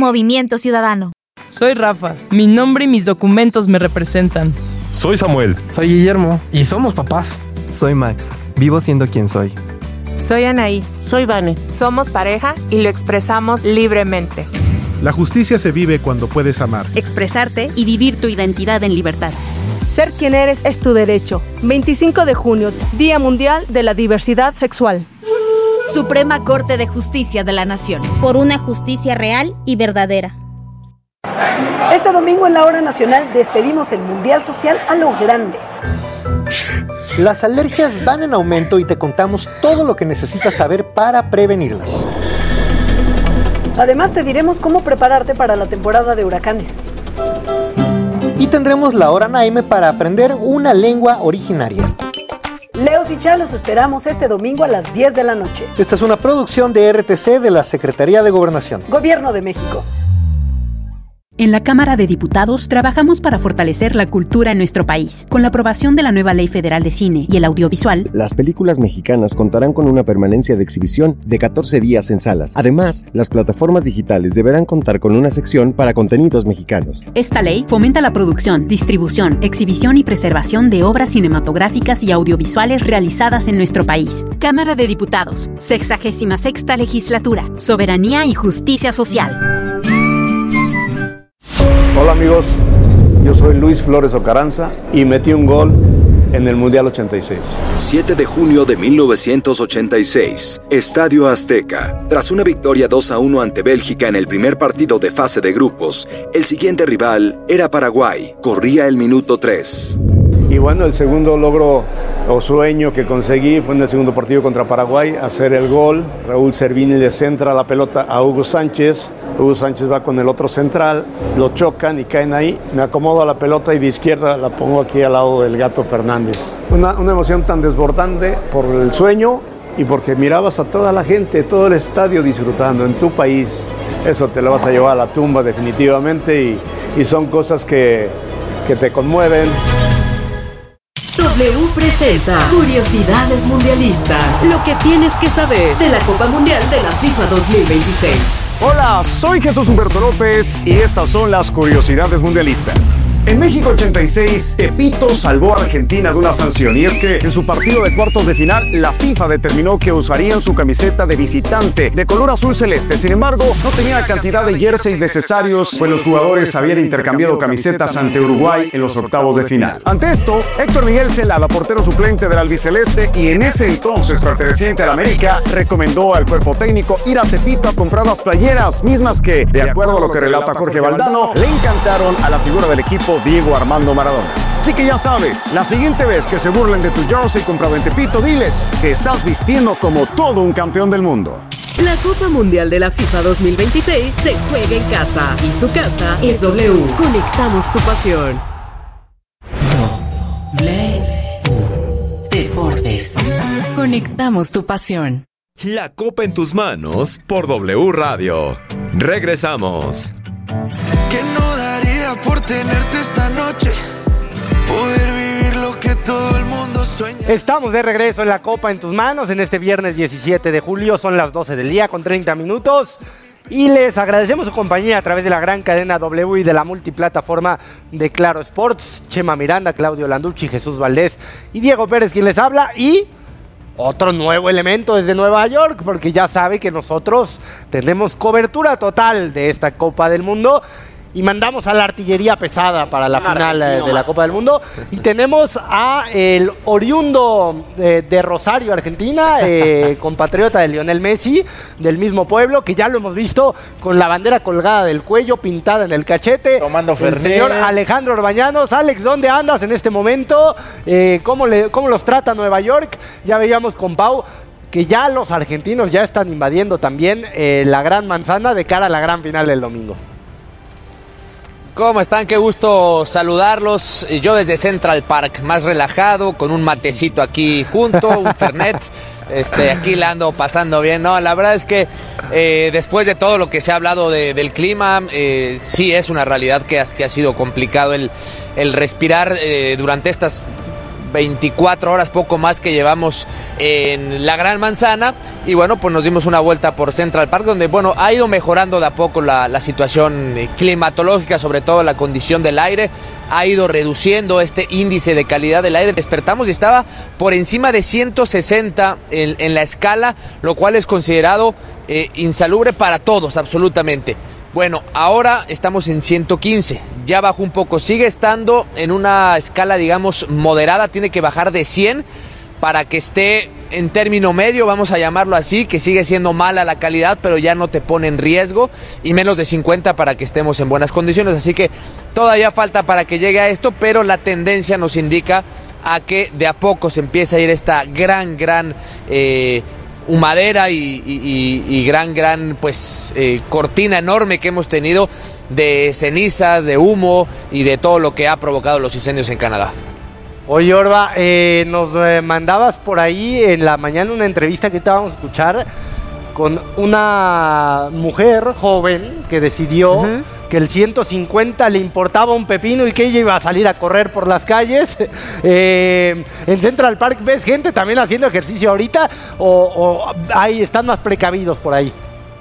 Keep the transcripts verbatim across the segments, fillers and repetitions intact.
Movimiento Ciudadano. Soy Rafa. Mi nombre y mis documentos me representan. Soy Samuel. Soy Guillermo. Y somos papás. Soy Max. Vivo siendo quien soy. Soy Anaí. Soy Vane. Somos pareja y lo expresamos libremente. La justicia se vive cuando puedes amar, expresarte y vivir tu identidad en libertad. Ser quien eres es tu derecho. veinticinco de junio, Día Mundial de la Diversidad Sexual. Suprema Corte de Justicia de la Nación. Por una justicia real y verdadera. Este domingo en la Hora Nacional despedimos el Mundial Social a lo grande. Las alergias van en aumento y te contamos todo lo que necesitas saber para prevenirlas. Además te diremos cómo prepararte para la temporada de huracanes. Y tendremos la Hora Naime para aprender una lengua originaria. Leos y Chá los esperamos este domingo a las diez de la noche. Esta es una producción de R T C de la Secretaría de Gobernación. Gobierno de México. En la Cámara de Diputados trabajamos para fortalecer la cultura en nuestro país. Con la aprobación de la nueva Ley Federal de Cine y el Audiovisual, las películas mexicanas contarán con una permanencia de exhibición de catorce días en salas. Además, las plataformas digitales deberán contar con una sección para contenidos mexicanos. Esta ley fomenta la producción, distribución, exhibición y preservación de obras cinematográficas y audiovisuales realizadas en nuestro país. Cámara de Diputados, sexagésima sexta Legislatura, Soberanía y Justicia Social. Hola amigos, yo soy Luis Flores Ocaranza y metí un gol en el Mundial ochenta y seis. siete de junio de mil novecientos ochenta y seis, Estadio Azteca. Tras una victoria dos a uno ante Bélgica en el primer partido de fase de grupos, el siguiente rival era Paraguay. Corría el minuto tres. Y bueno, el segundo logro o sueño que conseguí fue en el segundo partido contra Paraguay, hacer el gol. Raúl Servini le centra la pelota a Hugo Sánchez. Hugo Sánchez va con el otro central, lo chocan y caen ahí. Me acomodo a la pelota y de izquierda la pongo aquí al lado del Gato Fernández. Una, una emoción tan desbordante por el sueño y porque mirabas a toda la gente, todo el estadio disfrutando en tu país. Eso te lo vas a llevar a la tumba definitivamente y, y son cosas que, que te conmueven. W presenta Curiosidades Mundialistas. Lo que tienes que saber de la Copa Mundial de la FIFA dos mil veintiséis. Hola, soy Jesús Humberto López y estas son las Curiosidades Mundialistas. En México ochenta y seis, Tepito salvó a Argentina de una sanción, y es que en su partido de cuartos de final, la FIFA determinó que usarían su camiseta de visitante de color azul celeste. Sin embargo, no tenía la cantidad de jerseys necesarios, pues los jugadores habían intercambiado camisetas ante Uruguay en los octavos de final. Ante esto, Héctor Miguel Celada, portero suplente del albiceleste y en ese entonces perteneciente al América, recomendó al cuerpo técnico ir a Tepito a comprar las playeras, mismas que, de acuerdo a lo que relata Jorge Valdano, le encantaron a la figura del equipo Diego Armando Maradona. Así que ya sabes, la siguiente vez que se burlen de tu jersey comprado en Tepito, diles que estás vistiendo como todo un campeón del mundo. La Copa Mundial de la FIFA dos mil veintiséis se juega en casa y su casa es W. Conectamos tu pasión. W Deportes. Conectamos tu pasión. La Copa en tus manos por W Radio. Regresamos. ¿Qué no daría por tenerte esta noche? Poder vivir lo que todo el mundo sueña. Estamos de regreso en la Copa en tus manos en este viernes diecisiete de julio. Son las doce del día con treinta minutos. Y les agradecemos su compañía a través de la gran cadena W y de la multiplataforma de Claro Sports. Chema Miranda, Claudio Landucci, Jesús Valdés y Diego Pérez quien les habla. Y otro nuevo elemento desde Nueva York, porque ya sabe que nosotros tenemos cobertura total de esta Copa del Mundo y mandamos a la artillería pesada para la Un final de más. la Copa del Mundo. Y tenemos a el oriundo de, de Rosario, Argentina, eh, compatriota de Lionel Messi, del mismo pueblo, que ya lo hemos visto con la bandera colgada del cuello, pintada en el cachete. Tomando el Fernet. señor Alejandro Orbañanos. Alex, ¿dónde andas en este momento? Eh, ¿cómo, le, ¿Cómo los trata Nueva York? Ya veíamos con Pau que ya los argentinos ya están invadiendo también eh, la Gran Manzana de cara a la gran final del domingo. ¿Cómo están? Qué gusto saludarlos. Yo desde Central Park, más relajado, con un matecito aquí junto, un Fernet. Este, aquí la ando pasando bien. No, la verdad es que eh, después de todo lo que se ha hablado de, del clima, eh, sí es una realidad que ha, que ha sido complicado el, el respirar eh, durante estas veinticuatro horas, poco más que llevamos en la Gran Manzana, y bueno, pues nos dimos una vuelta por Central Park, donde bueno, ha ido mejorando de a poco la, la situación climatológica, sobre todo la condición del aire, ha ido reduciendo este índice de calidad del aire. Despertamos y estaba por encima de ciento sesenta en, en la escala, lo cual es considerado eh, insalubre para todos, absolutamente. Bueno, ahora estamos en ciento quince, ya bajó un poco, sigue estando en una escala, digamos, moderada, tiene que bajar de cien para que esté en término medio, vamos a llamarlo así, que sigue siendo mala la calidad, pero ya no te pone en riesgo, y menos de cincuenta para que estemos en buenas condiciones, así que todavía falta para que llegue a esto, pero la tendencia nos indica a que de a poco se empieza a ir esta gran, gran... Eh, humadera y, y, y, y gran, gran, pues, eh, cortina enorme que hemos tenido de ceniza, de humo y de todo lo que ha provocado los incendios en Canadá. Oye, Orba, eh, nos eh, mandabas por ahí en la mañana una entrevista que estábamos a escuchar con una mujer joven que decidió uh-huh. que el ciento cincuenta le importaba un pepino y que ella iba a salir a correr por las calles. Eh, en Central Park, ¿ves gente también haciendo ejercicio ahorita o, o ahí están más precavidos por ahí?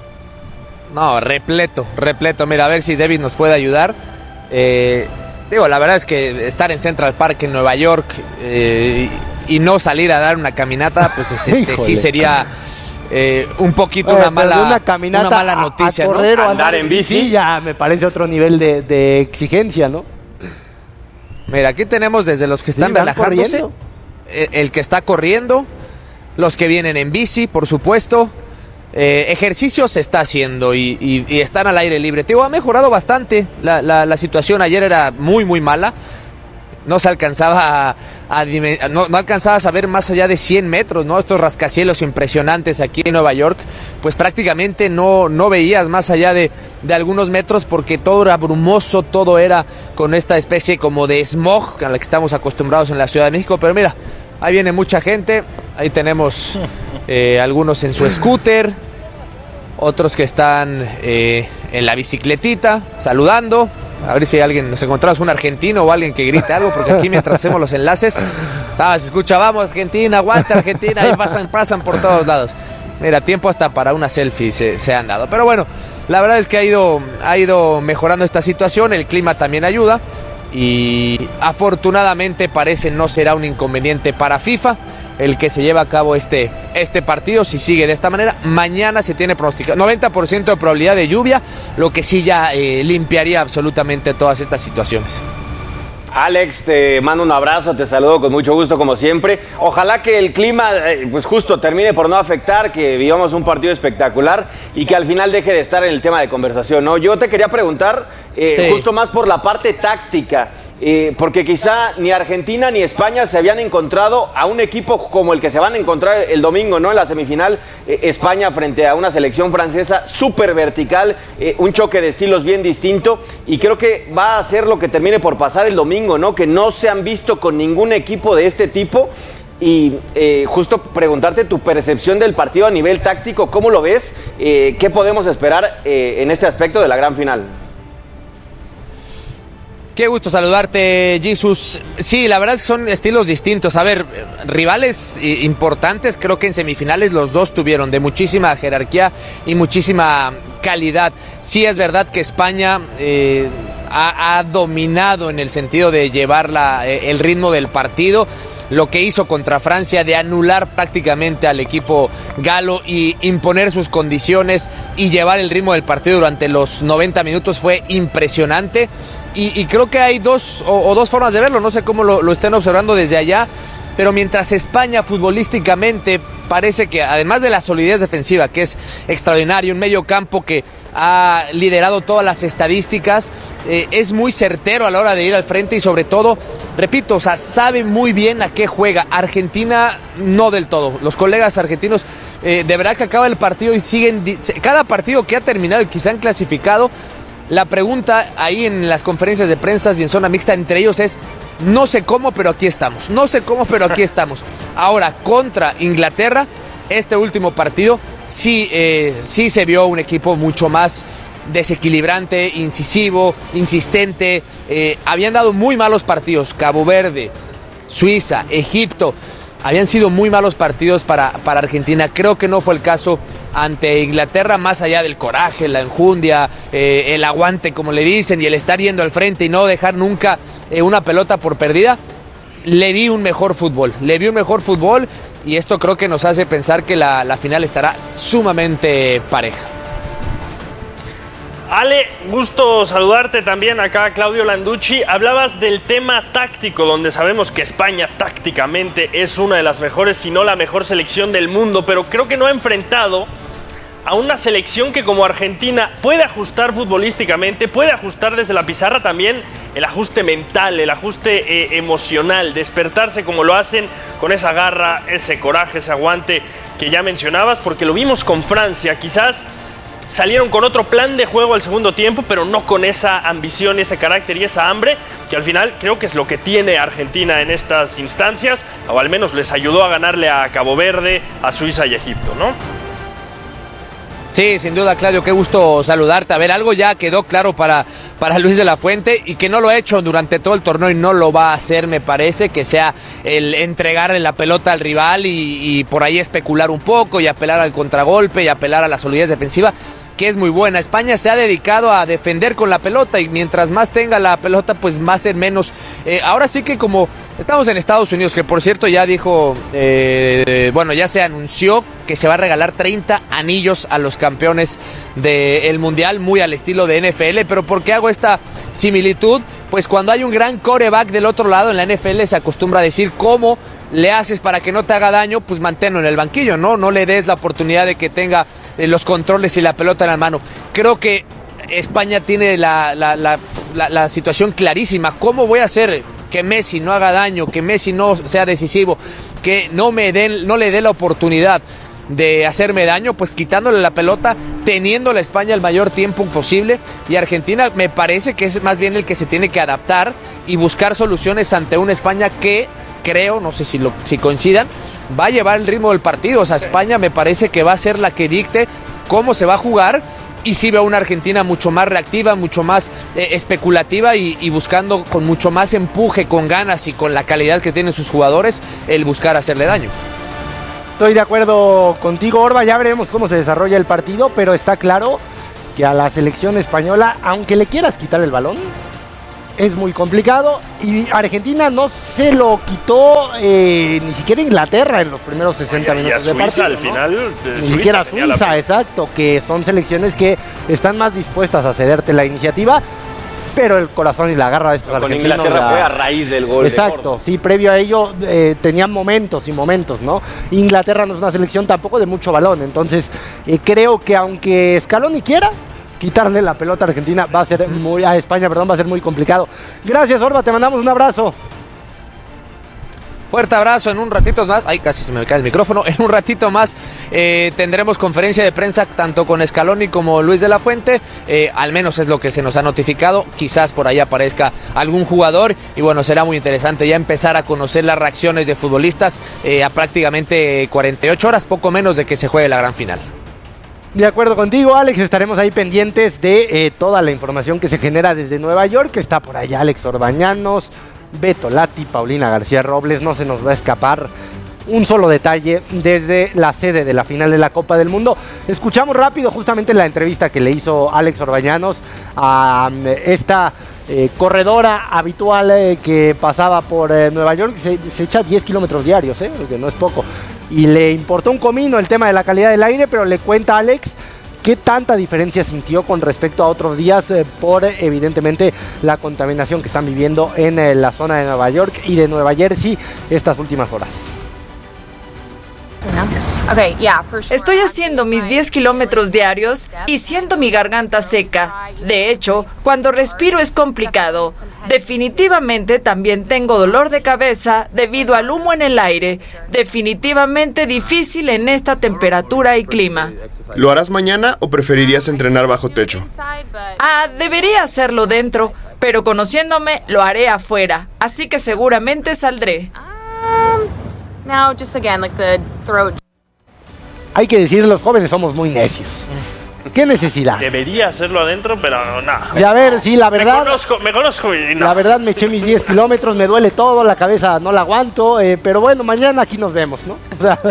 No, repleto, repleto. Mira, a ver si David nos puede ayudar. Eh, digo, la verdad es que estar en Central Park en Nueva York eh, y no salir a dar una caminata, pues es, este, sí sería... Eh, un poquito una, eh, mala, una, caminata una mala noticia, a, a correr, ¿no? O andar, andar en bici, bici ya me parece otro nivel de, de exigencia, ¿no? Mira, aquí tenemos desde los que están sí, relajándose, el, el que está corriendo, los que vienen en bici, por supuesto. Eh, ejercicio se está haciendo y, y, y están al aire libre. Te digo, ha mejorado bastante la, la, la situación. Ayer era muy, muy mala. No se alcanzaba a, a no, no alcanzabas a ver más allá de cien metros, ¿no? Estos rascacielos impresionantes aquí en Nueva York, pues prácticamente no, no veías más allá de, de algunos metros porque todo era brumoso, todo era con esta especie como de smog a la que estamos acostumbrados en la Ciudad de México. Pero mira, ahí viene mucha gente, ahí tenemos eh, algunos en su scooter, otros que están eh, en la bicicletita, saludando. A ver si hay alguien, nos encontramos un argentino o alguien que grite algo, porque aquí mientras hacemos los enlaces, ¿sabes? Se escucha, vamos Argentina, aguanta Argentina, y pasan, pasan por todos lados. Mira, tiempo hasta para una selfie se, se han dado. Pero bueno, la verdad es que ha ido, ha ido mejorando esta situación, el clima también ayuda, y afortunadamente parece no será un inconveniente para FIFA el que se lleva a cabo este, este partido. Si sigue de esta manera, mañana se tiene pronosticado noventa por ciento de probabilidad de lluvia, lo que sí ya eh, limpiaría absolutamente todas estas situaciones. Alex, te mando un abrazo, te saludo con mucho gusto como siempre. Ojalá que el clima, eh, pues justo termine por no afectar, que vivamos un partido espectacular y que al final deje de estar en el tema de conversación, ¿no? Yo te quería preguntar, eh, sí. justo más por la parte táctica, eh, porque quizá ni Argentina ni España se habían encontrado a un equipo como el que se van a encontrar el domingo, ¿no? En la semifinal, eh, España frente a una selección francesa súper vertical, eh, un choque de estilos bien distinto, y creo que va a ser lo que termine por pasar el domingo, ¿no? Que no se han visto con ningún equipo de este tipo. Y eh, justo preguntarte tu percepción del partido a nivel táctico, ¿cómo lo ves? Eh, ¿Qué podemos esperar eh, en este aspecto de la gran final? Qué gusto saludarte, Jesus. Sí, la verdad es que son estilos distintos. A ver, rivales importantes, creo que en semifinales los dos tuvieron de muchísima jerarquía y muchísima calidad. Sí es verdad que España eh, ha, ha dominado en el sentido de llevar la, eh, el ritmo del partido. Lo que hizo contra Francia de anular prácticamente al equipo galo y imponer sus condiciones y llevar el ritmo del partido durante los noventa minutos fue impresionante. Y, y creo que hay dos o, o dos formas de verlo, no sé cómo lo, lo estén observando desde allá, pero mientras España futbolísticamente parece que además de la solidez defensiva, que es extraordinario, un medio campo que ha liderado todas las estadísticas, eh, es muy certero a la hora de ir al frente y sobre todo, repito, o sea, sabe muy bien a qué juega. Argentina no del todo, los colegas argentinos eh, de verdad que acaba el partido y siguen, cada partido que ha terminado y que se han clasificado, la pregunta ahí en las conferencias de prensa y en zona mixta entre ellos es: no sé cómo, pero aquí estamos. No sé cómo, pero aquí estamos. Ahora, contra Inglaterra, este último partido, sí, eh, sí se vio un equipo mucho más desequilibrante, incisivo, insistente. Eh, habían dado muy malos partidos. Cabo Verde, Suiza, Egipto. Habían sido muy malos partidos para, para Argentina. Creo que no fue el caso ante Inglaterra, más allá del coraje, la enjundia, eh, el aguante, como le dicen, y el estar yendo al frente y no dejar nunca eh, una pelota por perdida. Le vi un mejor fútbol, le vi un mejor fútbol y esto creo que nos hace pensar que la, la final estará sumamente pareja. Ale, gusto saludarte también acá, Claudio Landucci. Hablabas del tema táctico, donde sabemos que España tácticamente es una de las mejores, si no la mejor selección del mundo, pero creo que no ha enfrentado a una selección que como Argentina puede ajustar futbolísticamente, puede ajustar desde la pizarra también el ajuste mental, el ajuste eh, emocional, despertarse como lo hacen con esa garra, ese coraje, ese aguante que ya mencionabas, porque lo vimos con Francia, quizás salieron con otro plan de juego al segundo tiempo, pero no con esa ambición, ese carácter y esa hambre, que al final creo que es lo que tiene Argentina en estas instancias, o al menos les ayudó a ganarle a Cabo Verde, a Suiza y Egipto, ¿no? Sí, sin duda, Claudio, qué gusto saludarte. A ver, algo ya quedó claro para, para Luis de la Fuente y que no lo ha hecho durante todo el torneo y no lo va a hacer, me parece, que sea el entregarle la pelota al rival y, y por ahí especular un poco y apelar al contragolpe y apelar a la solidez defensiva, que es muy buena. España se ha dedicado a defender con la pelota y mientras más tenga la pelota, pues más en menos. Eh, ahora sí que como estamos en Estados Unidos, que por cierto ya dijo, eh, bueno, ya se anunció que se va a regalar treinta anillos a los campeones del Mundial, muy al estilo de N F L, pero ¿por qué hago esta similitud? Pues cuando hay un gran quarterback del otro lado en la N F L se acostumbra a decir cómo le haces para que no te haga daño, pues manténlo en el banquillo, ¿no? No le des la oportunidad de que tenga eh, los controles y la pelota en la mano. Creo que España tiene la, la, la, la, la situación clarísima. ¿Cómo voy a hacer que Messi no haga daño, que Messi no sea decisivo, que no, me den, no le dé la oportunidad de hacerme daño? Pues quitándole la pelota, teniendo la España el mayor tiempo posible, y Argentina me parece que es más bien el que se tiene que adaptar y buscar soluciones ante una España que creo, no sé si, lo, si coincidan, va a llevar el ritmo del partido. O sea, España me parece que va a ser la que dicte cómo se va a jugar, y sí veo una Argentina mucho más reactiva, mucho más eh, especulativa y, y buscando con mucho más empuje, con ganas y con la calidad que tienen sus jugadores, el buscar hacerle daño. Estoy de acuerdo contigo, Orba, ya veremos cómo se desarrolla el partido, pero está claro que a la selección española, aunque le quieras quitar el balón, es muy complicado, y Argentina no se lo quitó eh, ni siquiera Inglaterra en los primeros sesenta Oye, minutos y a de Suiza, partido, al ¿no? final, Ni Suiza siquiera tenía Suiza, la... exacto, que son selecciones que están más dispuestas a cederte la iniciativa, pero el corazón y la garra de estos Con argentinos... Inglaterra la... fue a raíz del gol. Exacto, sí, previo a ello eh, tenían momentos y momentos, ¿no? Inglaterra no es una selección tampoco de mucho balón, entonces eh, creo que aunque Scaloni quiera quitarle la pelota a Argentina, va a ser muy, a España, perdón, va a ser muy complicado. Gracias, Orba, te mandamos un abrazo. Fuerte abrazo, en un ratito más, ay, casi se me cae el micrófono, en un ratito más eh, tendremos conferencia de prensa tanto con Scaloni como Luis de la Fuente, eh, al menos es lo que se nos ha notificado, quizás por ahí aparezca algún jugador, y bueno, será muy interesante ya empezar a conocer las reacciones de futbolistas eh, a prácticamente cuarenta y ocho horas, poco menos de que se juegue la gran final. De acuerdo contigo, Alex, estaremos ahí pendientes de eh, toda la información que se genera desde Nueva York, que está por allá Alex Orbañanos, Beto Lati, Paulina García Robles, no se nos va a escapar un solo detalle desde la sede de la final de la Copa del Mundo. Escuchamos rápido justamente la entrevista que le hizo Alex Orbañanos a um, esta eh, corredora habitual eh, que pasaba por eh, Nueva York, se, se echa diez kilómetros diarios, eh, que no es poco. Y le importó un comino el tema de la calidad del aire, pero le cuenta a Alex qué tanta diferencia sintió con respecto a otros días eh, por eh, evidentemente la contaminación que están viviendo en eh, la zona de Nueva York y de Nueva Jersey estas últimas horas. Estoy haciendo mis diez kilómetros diarios y siento mi garganta seca. De hecho, cuando respiro es complicado. Definitivamente también tengo dolor de cabeza debido al humo en el aire. Definitivamente difícil en esta temperatura y clima. ¿Lo harás mañana o preferirías entrenar bajo techo? Ah, debería hacerlo dentro, pero conociéndome lo haré afuera, así que seguramente saldré. Hay que decir, los jóvenes somos muy necios. ¿Qué necesidad? Debería hacerlo adentro, pero nada. Y a ver, sí, la verdad. Me conozco, me conozco y no. La verdad, me eché mis diez kilómetros, me duele todo, la cabeza no la aguanto, eh, pero bueno, mañana aquí nos vemos, ¿no? O sea,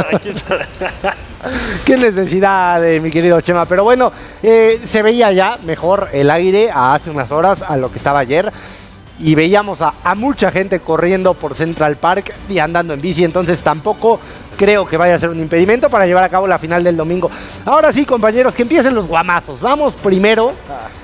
qué necesidad, eh, mi querido Chema. Pero bueno, eh, se veía ya mejor el aire a hace unas horas a lo que estaba ayer. Y veíamos a, a mucha gente corriendo por Central Park y andando en bici, entonces tampoco creo que vaya a ser un impedimento para llevar a cabo la final del domingo. Ahora sí, compañeros, que empiecen los guamazos. Vamos primero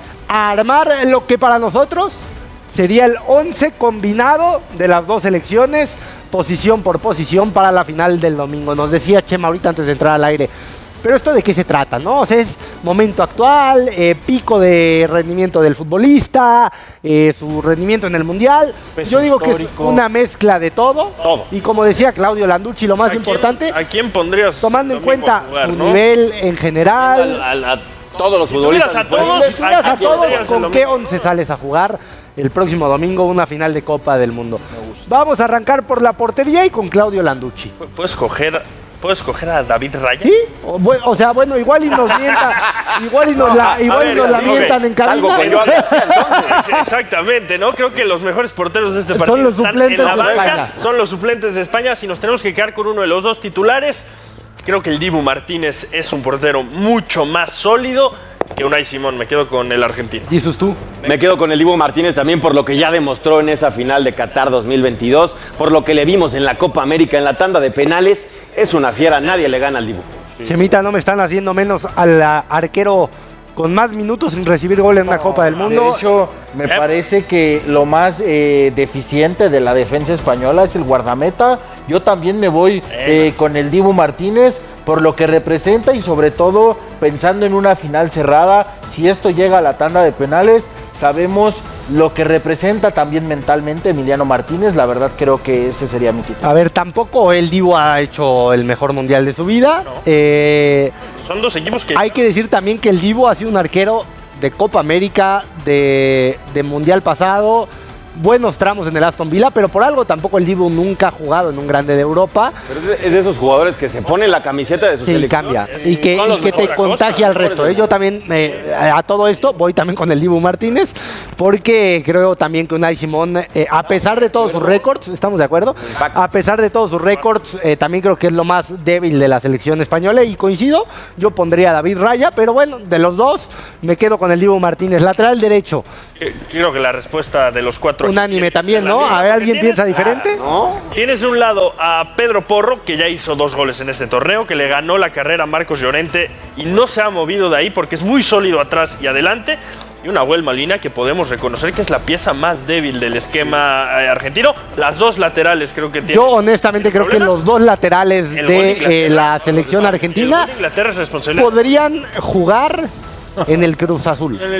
a armar lo que para nosotros sería el once combinado de las dos selecciones, posición por posición para la final del domingo. Nos decía Chema ahorita antes de entrar al aire. Pero esto de qué se trata, ¿no? O sea, es momento actual, eh, pico de rendimiento del futbolista, eh, su rendimiento en el Mundial. Peso Yo digo histórico. que es una mezcla de todo. Todo. Y como decía Claudio Landucci, lo más ¿A quién- importante, ¿A quién pondrías? tomando en domingo cuenta a jugar, su no? nivel en general. A, a- a todos los Si tuvieras futbolistas. a todos, Si tuvieras ¿a a quién todos, pondrías el ¿con domingo? qué once sales a jugar el próximo domingo una final de Copa del Mundo? Vamos a arrancar por la portería y con Claudio Landucci. ¿Puedes coger, ¿Puedes coger a David Raya? ¿Sí? O, bu- o sea, bueno, igual y nos mientan, igual y nos la, A igual y ver, nos la ok. mientan en Salgo cabina. con Joan García, entonces. Exactamente, ¿no? Creo que los mejores porteros de este Son partido los están suplentes en la de banca, España. son los suplentes de España. Si nos tenemos que quedar con uno de los dos titulares, creo que el Dibu Martínez es un portero mucho más sólido que Unai Simón. Me quedo con el argentino. Jesús, tú. Me quedo con el Dibu Martínez también por lo que ya demostró en esa final de Qatar dos mil veintidós, por lo que le vimos en la Copa América en la tanda de penales. Es una fiera, nadie le gana al Dibu. Chemita, no me están haciendo menos al ah, arquero con más minutos sin recibir gol en una Copa del Mundo. De hecho, me parece que lo más eh, deficiente de la defensa española es el guardameta. Yo también me voy eh, con el Dibu Martínez por lo que representa y sobre todo pensando en una final cerrada. Si esto llega a la tanda de penales, sabemos lo que representa también mentalmente Emiliano Martínez. La verdad creo que ese sería mi título. A ver, tampoco el Dibu ha hecho el mejor mundial de su vida. No. Eh, Son dos equipos que... hay que decir también que el Dibu ha sido un arquero de Copa América, de, de mundial pasado, buenos tramos en el Aston Villa, pero por algo tampoco el Dibu nunca ha jugado en un grande de Europa. Pero es de esos jugadores que se ponen la camiseta de su Sí, selección. cambia. Y que, Son y los que te mejores. contagia al resto. ¿eh? Yo también, eh, a todo esto, voy también con el Dibu Martínez, porque creo también que Unai Simón, eh, a pesar de todos sus récords, ¿estamos de acuerdo? A pesar de todos sus récords, eh, también creo que es lo más débil de la selección española y coincido, yo pondría a David Raya, pero bueno, de los dos, me quedo con el Dibu Martínez. Lateral derecho, Eh, Creo que la respuesta de los cuatro... unánime aquí también, es la ¿no? misma, A ver, porque ¿alguien tienes- piensa diferente? ¿No? Tienes de un lado a Pedro Porro, que ya hizo dos goles en este torneo, que le ganó la carrera a Marcos Llorente y no se ha movido de ahí porque es muy sólido atrás y adelante. Y una Nahuel Molina que podemos reconocer que es la pieza más débil del esquema eh, argentino. Las dos laterales creo que tienen. Yo honestamente creo que los dos laterales El gol de de Inglaterra, eh, la ¿no? selección El gol argentina de Inglaterra es responsabilidad. podrían jugar en el Cruz Azul. En el-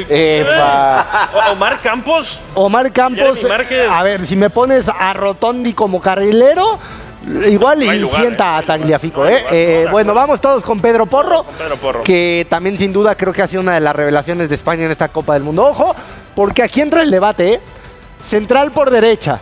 Epa. O- Omar Campos. Omar Campos, Jeremy Márquez. a ver, si me pones a Rotondi como carrilero, igual No hay y lugar, sienta eh, a no hay Tagliafico, lugar, ¿eh? no hay lugar, Eh, no, bueno, de vamos todos con Pedro Porro, Con Pedro Porro. que también sin duda creo que ha sido una de las revelaciones de España en esta Copa del Mundo. Ojo, porque aquí entra el debate, ¿eh? Central por derecha,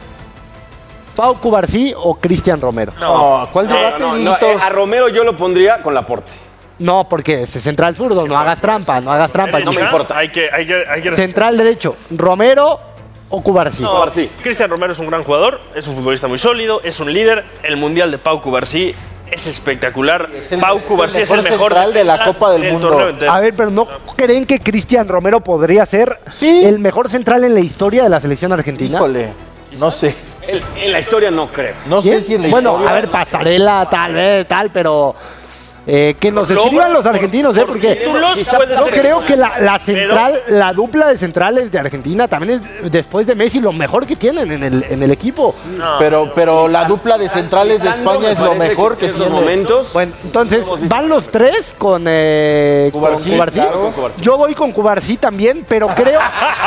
Pau Cubarsí o Cristian Romero. No, ¿cuál No, debate, no, no, Dieguito? eh, a Romero yo lo pondría con Laporte. No, porque es central zurdo, no hagas trampa, no hagas trampa. Derecha, no me importa. Hay que, hay que, hay que Central derecho, Romero o Cubarsí. No, Cubarsí. Cristian Romero es un gran jugador, es un futbolista muy sólido, es un líder. El mundial de Pau Cubarsí es espectacular. el- Pau es el Cubarsí es el mejor mejor central de la defensa Copa del Mundo. torneo entero. A ver, pero ¿no creen que Cristian Romero podría ser el mejor central en la historia de la selección argentina? Híjole, no sé. En, en la historia no creo. No ¿Quién? sé si en la Bueno, historia- a ver, Pasarela, tal vez, tal, pero eh, que nos Por escriban logros, los argentinos, ¿eh? por Porque títulos quizá- puede no ser. creo que la, la Pero- central, la dupla de centrales de Argentina también es, después de Messi, lo mejor que tienen en el, en el equipo. No. Pero, pero la dupla de centrales de España es lo mejor que en estos tiene. momentos. Bueno, entonces, van los tres con, eh, con Cubarsí, Cubarsí. claro. Yo voy con Cubarsí también, pero creo...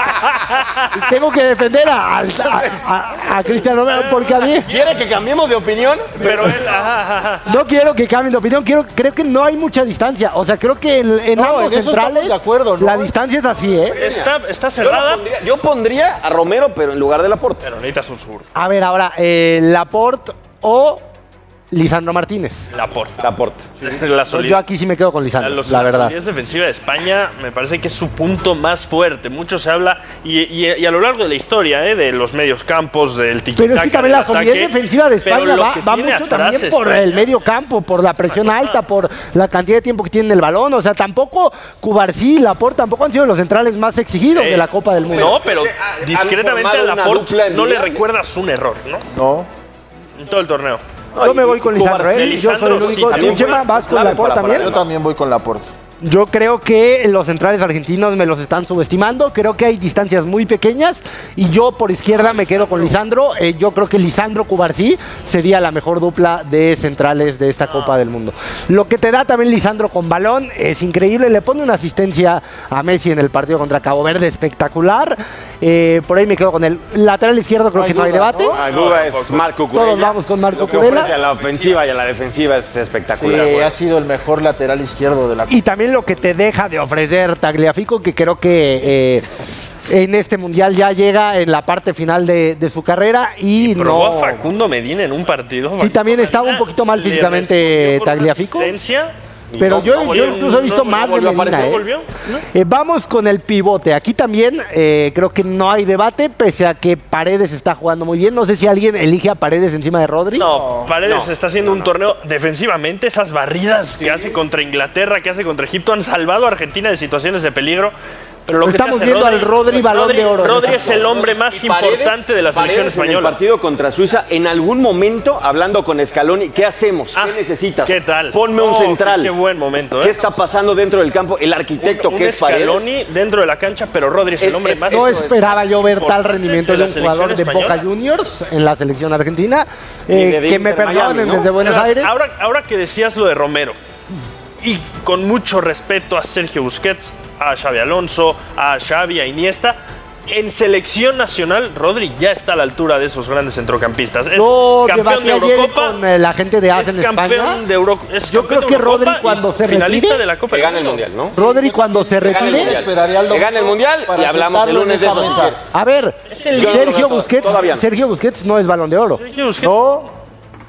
tengo que defender a, a, a- a Cristian Romero, porque a mí... ¿Quiere que cambiemos de opinión? Pero él, ajá, ajá, ajá. No quiero que cambien de opinión, quiero, creo que no hay mucha distancia. O sea, creo que en, en No, ambos en eso centrales estamos de acuerdo, ¿no? la distancia es así, ¿eh? Está, está Yo, la cerrada, pondría, yo pondría a Romero, pero en lugar de Laporte. pero necesitas un sur. A ver, ahora, eh, Laporte o Lisandro Martínez. Laporte. Laporte. La solidez. Yo aquí sí me quedo con Lisandro, Los, la verdad. La solidez defensiva de España me parece que es su punto más fuerte. Mucho se habla, y, y, y a lo largo de la historia, ¿eh? de los medios campos, del tiki-taka. Pero es que también la solidez ataque, defensiva de España va, va mucho atrás también por España. el medio campo, por la presión alta, por la cantidad de tiempo que tienen el balón. O sea, tampoco Cubarsí y Laporte tampoco han sido los centrales más exigidos eh, de la Copa del Mundo. No, pero discretamente a Laporte no le recuerdas un error, ¿no? No. En todo el torneo. Yo me voy con Lisandro, ¿eh? Yo soy el único. ¿Tú, Chema, vas con Laporte también? Yo también voy con Laporte. Yo creo que los centrales argentinos me los están subestimando. Creo que hay distancias muy pequeñas. Y yo por izquierda me quedo con Lisandro. Eh, yo creo que Lisandro Cubarsí sería la mejor dupla de centrales de esta Copa del Mundo. Lo que te da también Lisandro con balón es increíble. Le pone una asistencia a Messi en el partido contra Cabo Verde espectacular. Eh, por ahí me quedo con el lateral izquierdo. Creo no que no hay debate. No hay duda, es Marco Curella. Todos vamos con Marco Lo que Curella. ofrece a la ofensiva y a la defensiva es espectacular. Sí, ha sido el mejor lateral izquierdo de la Copa. Y también lo que te deja de ofrecer Tagliafico, que creo que eh, en este Mundial ya llega en la parte final de, de su carrera y, y probó no... a Facundo Medina en un partido. Sí, también estaba un poquito mal físicamente Tagliafico. Pero no, yo, no, yo no, incluso he visto no, más no, de no, Medina. ¿No ¿eh? volvió? ¿No? Eh, vamos con el pivote. Aquí también eh, creo que no hay debate, pese a que Paredes está jugando muy bien. No sé si alguien elige a Paredes encima de Rodri. No, Paredes no. está haciendo un torneo defensivamente. Esas barridas que hace contra Inglaterra, que hace contra Egipto, han salvado a Argentina de situaciones de peligro. Pero lo que estamos hace viendo Rodri, al Rodri balón Rodri, de oro. Rodri es el hombre más Y Paredes, importante de la selección Paredes española. En el partido contra Suiza, en algún momento, hablando con Scaloni, ¿qué hacemos? ¿Qué ah, necesitas? ¿Qué tal? Ponme oh, un central. Qué, qué buen momento. ¿eh? ¿Qué está pasando dentro del campo? El arquitecto un, que un es Paredes. Scaloni dentro de la cancha, pero Rodri es el hombre es, más No esperaba yo ver tal rendimiento de, de un jugador de española. Boca Juniors en la selección argentina. Eh, de que me perdonen Miami, ¿no? desde Buenos Además, Aires. Ahora, ahora que decías lo de Romero, y con mucho respeto a Sergio Busquets, a Xabi Alonso, a Xavi, a Iniesta, en selección nacional, Rodri ya está a la altura de esos grandes centrocampistas. Es no, campeón de Eurocopa. Con eh, la gente de A S en es campeón España. De Euro, es Yo creo que Rodri cuando se finalista retire, de la Copa que gane el Mundial, ¿no? Rodri cuando se retire, que gane el Mundial y hablamos el lunes de eso. A ver, Sergio Busquets, Sergio Busquets no es Balón de Oro. Sergio Busquets. No.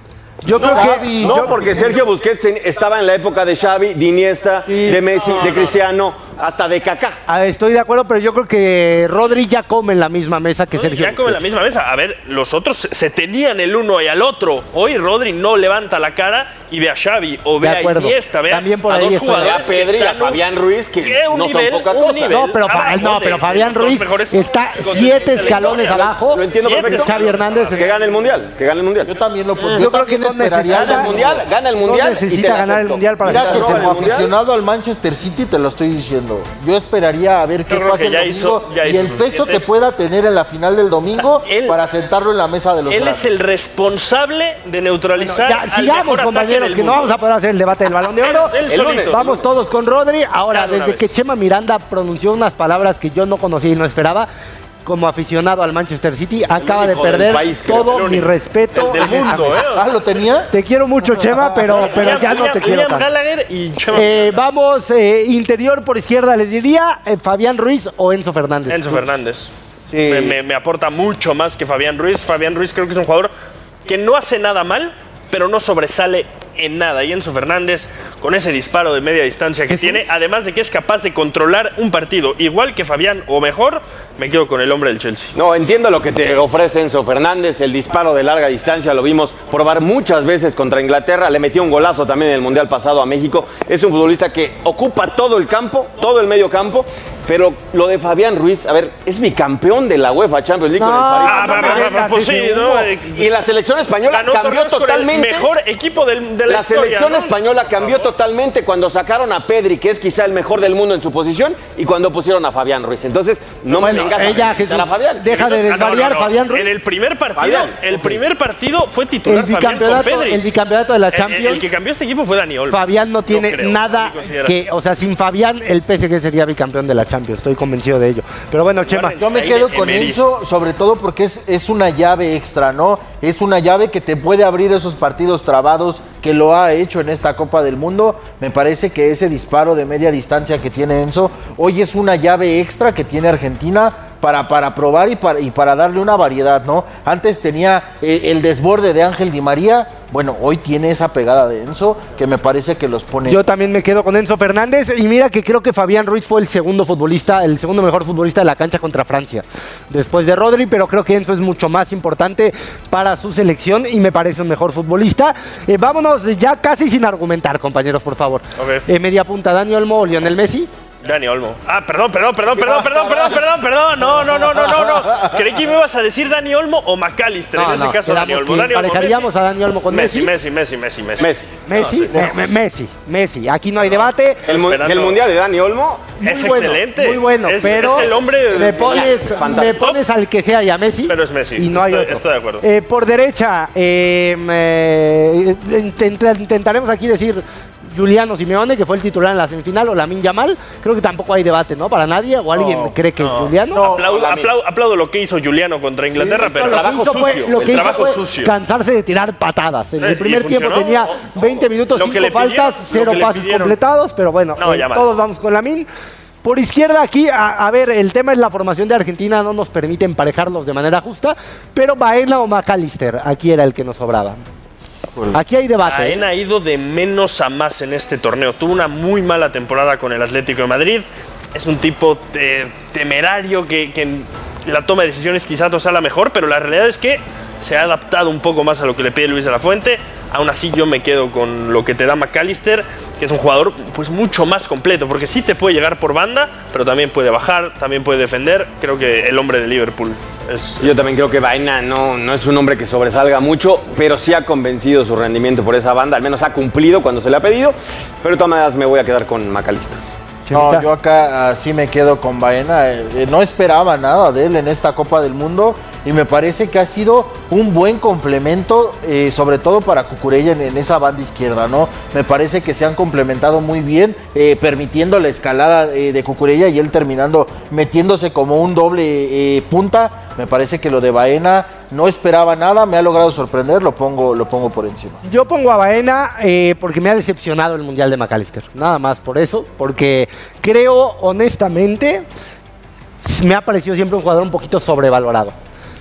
Yo creo no, que Javi, no, porque Sergio Busquets estaba en la época de Xavi, de Iniesta, sí, de Messi, no, de Cristiano, hasta de Kaká. A ver, estoy de acuerdo, pero yo creo que Rodri ya come en la misma mesa que Rodri Sergio ya Busquets. come en la misma mesa. A ver, los otros se tenían el uno y al otro. Hoy Rodri no levanta la cara y ve a Xavi o ve a Iniesta, ve También por a ahí dos jugadores a Pedri y a Fabián Ruiz, que no nivel, son poca cosa. Nivel, no, pero, Fa no, pero Fabián Ruiz está siete escalones abajo. Lo entiendo perfecto. Xavi Hernández. Que gane el Mundial, que gane el Mundial. Yo también lo yo, yo creo que no necesita el mundial, gana el mundial. No necesita ganar el mundial para Mira que no, como aficionado al Manchester City te lo estoy diciendo. Yo esperaría a ver qué pasa el domingo hizo, y el peso que pueda tener en la final del domingo él, para sentarlo en la mesa de los Él grandes. es el responsable de neutralizar. Bueno, ya, sigamos, compañeros, que no vamos a poder hacer el debate del Balón de Oro. El, el el vamos todos con Rodri. Ahora, claro, desde que Chema Miranda pronunció unas palabras que yo no conocía y no esperaba, como aficionado al Manchester City, el acaba de perder país, todo mi respeto del mundo, ¿eh? Ah, ¿lo tenía? Te quiero mucho, Chema, pero, pero ya no te quiero. Gallagher y Chema. Eh, vamos, eh, interior por izquierda, les diría eh, Fabián Ruiz o Enzo Fernández. Enzo Fernández. Sí. Me, me, me aporta mucho más que Fabián Ruiz. Fabián Ruiz creo que es un jugador que no hace nada mal, pero no sobresale en nada. Y Enzo Fernández, con ese disparo de media distancia que tiene, además de que es capaz de controlar un partido igual que Fabián o mejor, me quedo con el hombre del Chelsea. No, entiendo lo que te ofrece Enzo Fernández, el disparo de larga distancia, lo vimos probar muchas veces contra Inglaterra, le metió un golazo también en el Mundial pasado a México. Es un futbolista que ocupa todo el campo, todo el medio campo, pero lo de Fabián Ruiz, a ver, es bicampeón de la UEFA Champions League no, con el París. Ah, no, no, no, pues sí, ¿no? Y la selección española ganó cambió totalmente. El mejor equipo del, de la, la historia, selección ¿no? española cambió totalmente cuando sacaron a Pedri, que es quizá el mejor del mundo en su posición, y cuando pusieron a Fabián Ruiz. Entonces, no bueno, me vengas ella, a Jesús, a Fabián. Deja de desvariar, ah, no, no, no. Fabián Ruiz. En el primer partido, Fabián. el primer partido fue titular el Fabián con Pedri. El bicampeonato de la Champions. El, el, el que cambió este equipo fue Dani Olmo. Fabián no tiene creo, nada que, o sea, sin Fabián el P S G sería bicampeón de la Champions. Estoy convencido de ello. Pero bueno, Chema. Yo me quedo con Enzo, sobre todo porque es, es una llave extra, ¿no? Es una llave que te puede abrir esos partidos trabados, que lo ha hecho en esta Copa del Mundo. Me parece que ese disparo de media distancia que tiene Enzo hoy es una llave extra que tiene Argentina para, para probar y para, y para darle una variedad, ¿no? Antes tenía eh, el desborde de Ángel Di María, bueno, hoy tiene esa pegada de Enzo que me parece que los pone... Yo también me quedo con Enzo Fernández y mira que creo que Fabián Ruiz fue el segundo futbolista, el segundo mejor futbolista de la cancha contra Francia, después de Rodri, pero creo que Enzo es mucho más importante para su selección y me parece un mejor futbolista. Eh, vámonos ya casi sin argumentar, compañeros, por favor. Okay. Eh, media punta, Dani Olmo o Lionel Messi. Dani Olmo. Ah, perdón, perdón, perdón, perdón, perdón, perdón, perdón, perdón. No, no, no, no, no, no. Creí que me ibas a decir Dani Olmo o McAllister. No, en ese no, caso, Dani Olmo. Dani Olmo. Parejaríamos a Dani Olmo con Messi. Messi, Messi, Messi, Messi, Messi. Messi, No, Messi, sí. me- me- Messi, Messi. Aquí no hay debate. El, mu- el mundial de Dani Olmo Es Muy bueno, excelente. Muy bueno, Es- pero es el hombre- me pones, Fantástico. me pones al que sea y a Messi. Pero es Messi. Y no hay Estoy- otro. estoy de acuerdo. Eh, por derecha, eh, eh, intent- intentaremos aquí decir Giuliano Simeone, que fue el titular en la semifinal, o Lamine Yamal. Creo que tampoco hay debate, ¿no? Para nadie. ¿O alguien No, cree que no. Giuliano? No, aplaudo, aplaudo, aplaudo lo que hizo Giuliano contra Inglaterra, Sí, pero lo el que trabajo hizo fue- sucio. lo que el hizo trabajo fue sucio. cansarse de tirar patadas. En Eh, el y primer tiempo funcionó. tenía veinte minutos, Lo que cinco le pidieron, faltas, lo cero que le pases pidieron. completados, pero bueno, No, eh, ya mal. todos vamos con Lamine. Por izquierda aquí, a, a ver, el tema es la formación de Argentina, no nos permite emparejarlos de manera justa, pero Baena o McAllister, aquí era el que nos sobraba. Aquí hay debate. ¿eh? Baena ha ido de menos a más en este torneo. Tuvo una muy mala temporada con el Atlético de Madrid. Es un tipo te- temerario que, que en la toma de decisiones quizás no sea la mejor, pero la realidad es que se ha adaptado un poco más a lo que le pide Luis de la Fuente. Aún así yo me quedo con lo que te da McAllister, que es un jugador pues mucho más completo, porque sí te puede llegar por banda, pero también puede bajar, también puede defender. Creo que el hombre de Liverpool es... Yo también creo que Baena no, no es un hombre que sobresalga mucho, pero sí ha convencido su rendimiento por esa banda, al menos ha cumplido cuando se le ha pedido, pero de todas maneras me voy a quedar con McAllister. No, yo acá ah, sí me quedo con Baena. Eh, eh, no esperaba nada de él en esta Copa del Mundo y me parece que ha sido un buen complemento, eh, sobre todo para Cucurella en, en esa banda izquierda, ¿no? Me parece que se han complementado muy bien, eh, permitiendo la escalada eh, de Cucurella y él terminando metiéndose como un doble eh, punta. Me parece que lo de Baena no esperaba nada, me ha logrado sorprender, lo pongo, lo pongo por encima. Yo pongo a Baena eh, porque me ha decepcionado el Mundial de McAllister. Nada más por eso, porque creo honestamente, me ha parecido siempre un jugador un poquito sobrevalorado.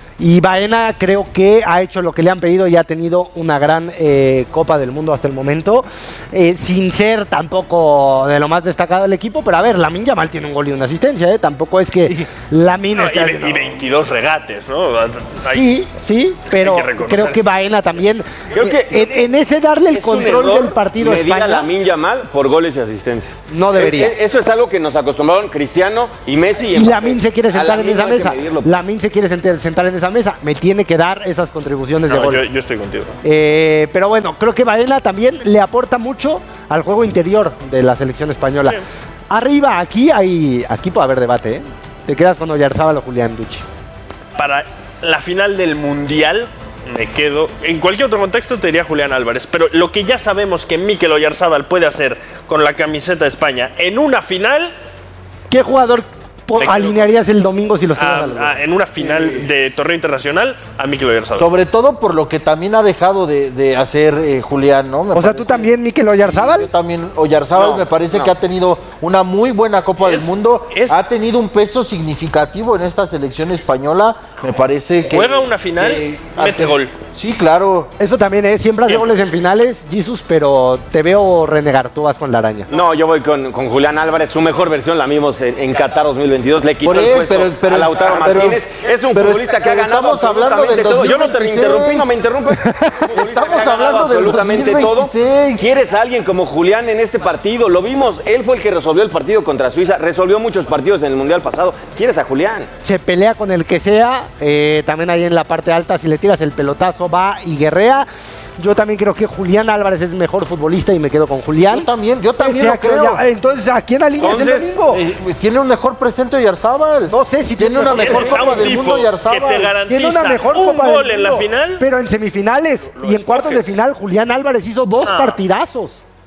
Y Baena creo que ha hecho lo que le han pedido y ha tenido una gran eh, Copa del Mundo hasta el momento, eh, sin ser tampoco de lo más destacado del equipo, pero a ver, Lamine Yamal tiene un gol y una asistencia, ¿eh? Tampoco es que Lamine No, y, esté ve- haciendo- y veintidós regates, ¿no? Hay- Sí, sí, pero hay que reconocer creo que eso. Baena también, Creo que eh, en, en ese darle el Es un control error del partido a medir a España, Lamine Yamal por goles y asistencias. No debería. Eh, eh, Eso es algo que nos acostumbraron Cristiano y Messi. y Mbappé. Lamine se quiere A sentar en Lamine esa no hay que mesa. medirlo. Lamine se quiere sentar, sentar en esa mesa. Me tiene que dar esas contribuciones de No, gol. yo, yo estoy contigo. Eh, pero bueno, creo que Baena también le aporta mucho al juego interior de la selección española. Sí. Arriba, aquí hay, aquí puede haber debate, ¿eh? Te quedas con Oyarzábal o Julián Duchi. Para la final del Mundial me quedo... En cualquier otro contexto te diría Julián Álvarez, pero lo que ya sabemos que Mikel Oyarzábal puede hacer con la camiseta de España en una final... ¿Qué jugador po- Me quedo alinearías el domingo si los a- tuvieras a los dos? a- en una final de torneo internacional a Mikel Oyarzábal. Sobre todo por lo que también ha dejado de, de hacer eh, Julián, ¿no? Me O sea, ¿tú parece- también, Mikel Oyarzábal? Yo también, Oyarzábal No, me parece no. que ha tenido una muy buena Copa Es- del Mundo, es- ha tenido un peso significativo en esta selección española, me parece que... Juega una final, que- mete gol. Sí, claro. Eso también es, siempre hace Siempre. goles en finales, Jesus, pero te veo renegar, tú vas con la araña. No, yo voy con, con Julián Álvarez. Su mejor versión la vimos en, en Qatar dos mil veintidós. Le quitó Por el eso, puesto pero- pero- a Lautaro pero- Martínez. Es un pero- futbolista que ha pero ganado estamos hablando absolutamente del todo. Yo no te dos mil veintiséis. interrumpí, no me interrumpas. Estamos hablando del absolutamente dos mil todo. veintiséis. ¿Quieres a alguien como Julián en este partido? Lo vimos. Él fue el que resolvió el partido contra Suiza. Resolvió muchos partidos en el Mundial pasado. ¿Quieres a Julián? Se pelea con el que sea, eh, también ahí en la parte alta, si le tiras el pelotazo va y guerrea. Yo también creo que Julián Álvarez es mejor futbolista y me quedo con Julián. Yo también, yo también Pese a lo que creo. ya- entonces, ¿a quién alineas el Entonces, domingo? Eh, tiene un mejor presente Oyarzábal. No sé si tiene una mejor Tienes a Copa un del tipo Mundo que Oyarzábal. te garantiza Tiene una mejor un Copa del gol en la Mundo, final. pero en semifinales y en cuartos de final Julián Álvarez hizo dos Ah. partidazos.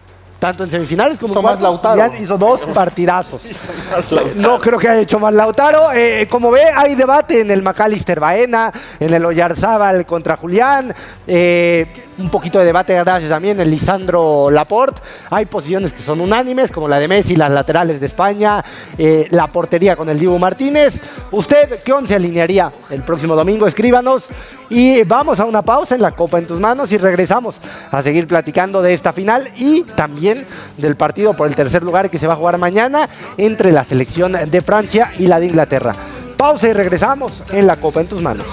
tanto en semifinales como hizo en cuartos. más Lautaro. Julián hizo dos partidazos. No creo que haya hecho más Lautaro. Eh, como ve, hay debate en el McAllister Baena, en el Oyarzábal contra Julián. Eh, un poquito de debate gracias también en Lisandro Laporte. Hay posiciones que son unánimes, como la de Messi, las laterales de España, eh, la portería con el Dibu Martínez. ¿Usted qué once alinearía el próximo domingo? Escríbanos. Y vamos a una pausa en la Copa en tus manos y regresamos a seguir platicando de esta final y también del partido por el tercer lugar que se va a jugar mañana entre la selección de Francia y la de Inglaterra. Pausa y regresamos en la Copa en tus manos.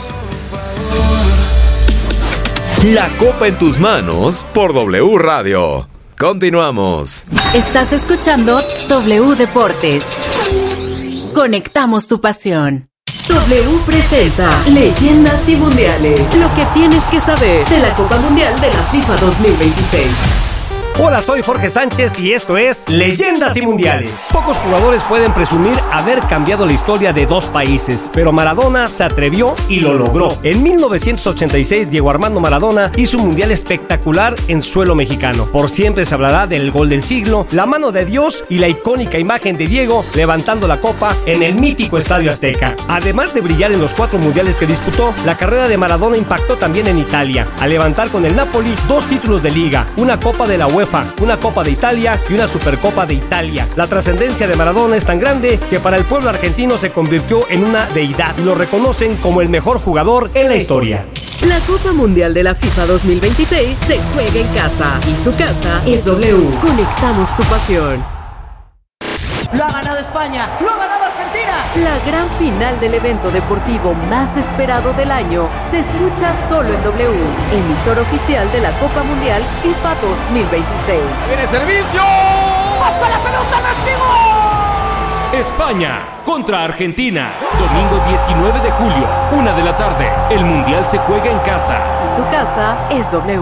La Copa en tus manos por W Radio. Continuamos. Estás escuchando W Deportes. Conectamos tu pasión. W presenta Leyendas y Mundiales. Lo que tienes que saber de la Copa Mundial de la FIFA dos mil veintiséis. Hola, soy Jorge Sánchez y esto es Leyendas y Mundiales. Pocos jugadores pueden presumir haber cambiado la historia de dos países, pero Maradona se atrevió y lo logró. En mil novecientos ochenta y seis, Diego Armando Maradona hizo un mundial espectacular en suelo mexicano. Por siempre se hablará del gol del siglo, la mano de Dios y la icónica imagen de Diego levantando la copa en el mítico Estadio Azteca. Además de brillar en los cuatro mundiales que disputó, la carrera de Maradona impactó también en Italia, al levantar con el Napoli dos títulos de liga, una Copa de la UEFA, una Copa de Italia y una Supercopa de Italia. La trascendencia de Maradona es tan grande que para el pueblo argentino se convirtió en una deidad y lo reconocen como el mejor jugador en la historia. La Copa Mundial de la FIFA dos mil veintiséis se juega en casa y su casa es W. Conectamos tu pasión. Lo ha ganado España, lo ha ganado Argentina. La gran final del evento deportivo más esperado del año se escucha solo en W, emisor oficial de la Copa Mundial FIFA dos mil veitiseiis. ¡Viene servicio! ¡Hasta la pelota, Messi! España contra Argentina. Domingo diecinueve de julio, una de la tarde. El Mundial se juega en casa. Y su casa es W.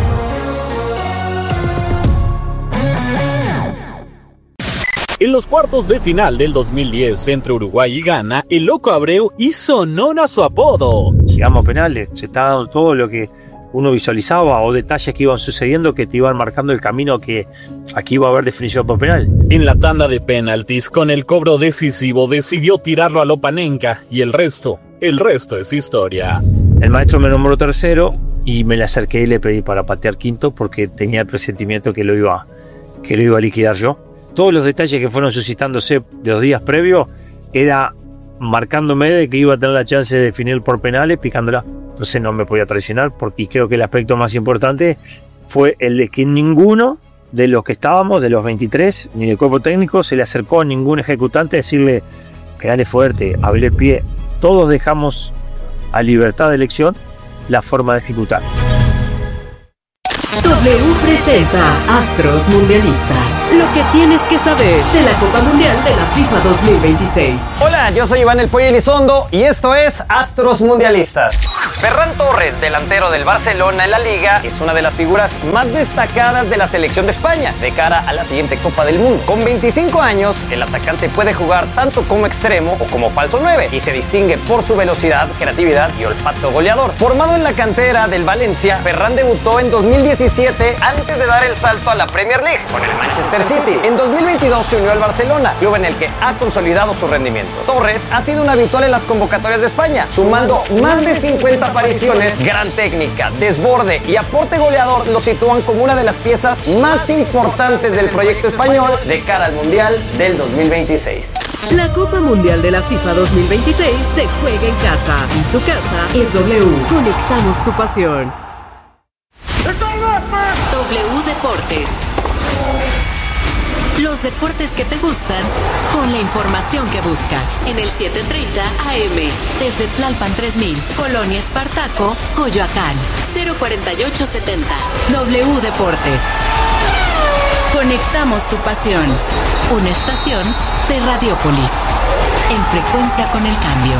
En los cuartos de final del dos mil diez entre Uruguay y Ghana, el Loco Abreu hizo honor a su apodo. Llegamos a penales, se está dando todo lo que uno visualizaba o detalles que iban sucediendo que te iban marcando el camino que aquí iba a haber definición por penal. En la tanda de penaltis, con el cobro decisivo, decidió tirarlo a Lopanenka y el resto, el resto es historia. El maestro me nombró tercero y me le acerqué y le pedí para patear quinto porque tenía el presentimiento que lo iba, que lo iba a liquidar yo. Todos los detalles que fueron suscitándose de los días previos era marcándome de que iba a tener la chance de definir por penales picándola. Entonces no me podía traicionar porque creo que el aspecto más importante fue el de que ninguno de los que estábamos, de los veintitrés, ni del cuerpo técnico, se le acercó a ningún ejecutante a decirle que dale fuerte, abrirle pie. Todos dejamos a libertad de elección la forma de ejecutar. W presenta Astros Mundialistas. Lo que tienes que saber de la Copa Mundial de la FIFA dos mil veintiséis. Hola, yo soy Iván El Pollo Elizondo y esto es Astros Mundialistas. Ferran Torres, delantero del Barcelona en la Liga, es una de las figuras más destacadas de la selección de España de cara a la siguiente Copa del Mundo. Con veinticinco años, el atacante puede jugar tanto como extremo o como falso nueve y se distingue por su velocidad, creatividad y olfato goleador. Formado en la cantera del Valencia, Ferran debutó en dos mil diecisiete antes de dar el salto a la Premier League con el Manchester City. En dos mil veintidós se unió al Barcelona, club en el que ha consolidado su rendimiento. Torres ha sido un habitual en las convocatorias de España, sumando más de cincuenta apariciones. Gran técnica, desborde y aporte goleador lo sitúan como una de las piezas más importantes del proyecto español de cara al Mundial del dos mil veintiséis. La Copa Mundial de la FIFA dos mil veintiséis se juega en casa y su casa es W. Conectamos tu pasión. W Deportes. Los deportes que te gustan con la información que buscas. En el siete treinta A M. Desde Tlalpan tres mil. Colonia Espartaco, Coyoacán. cero cuarenta y ocho setenta. W Deportes. Conectamos tu pasión. Una estación de Radiópolis. En frecuencia con el cambio.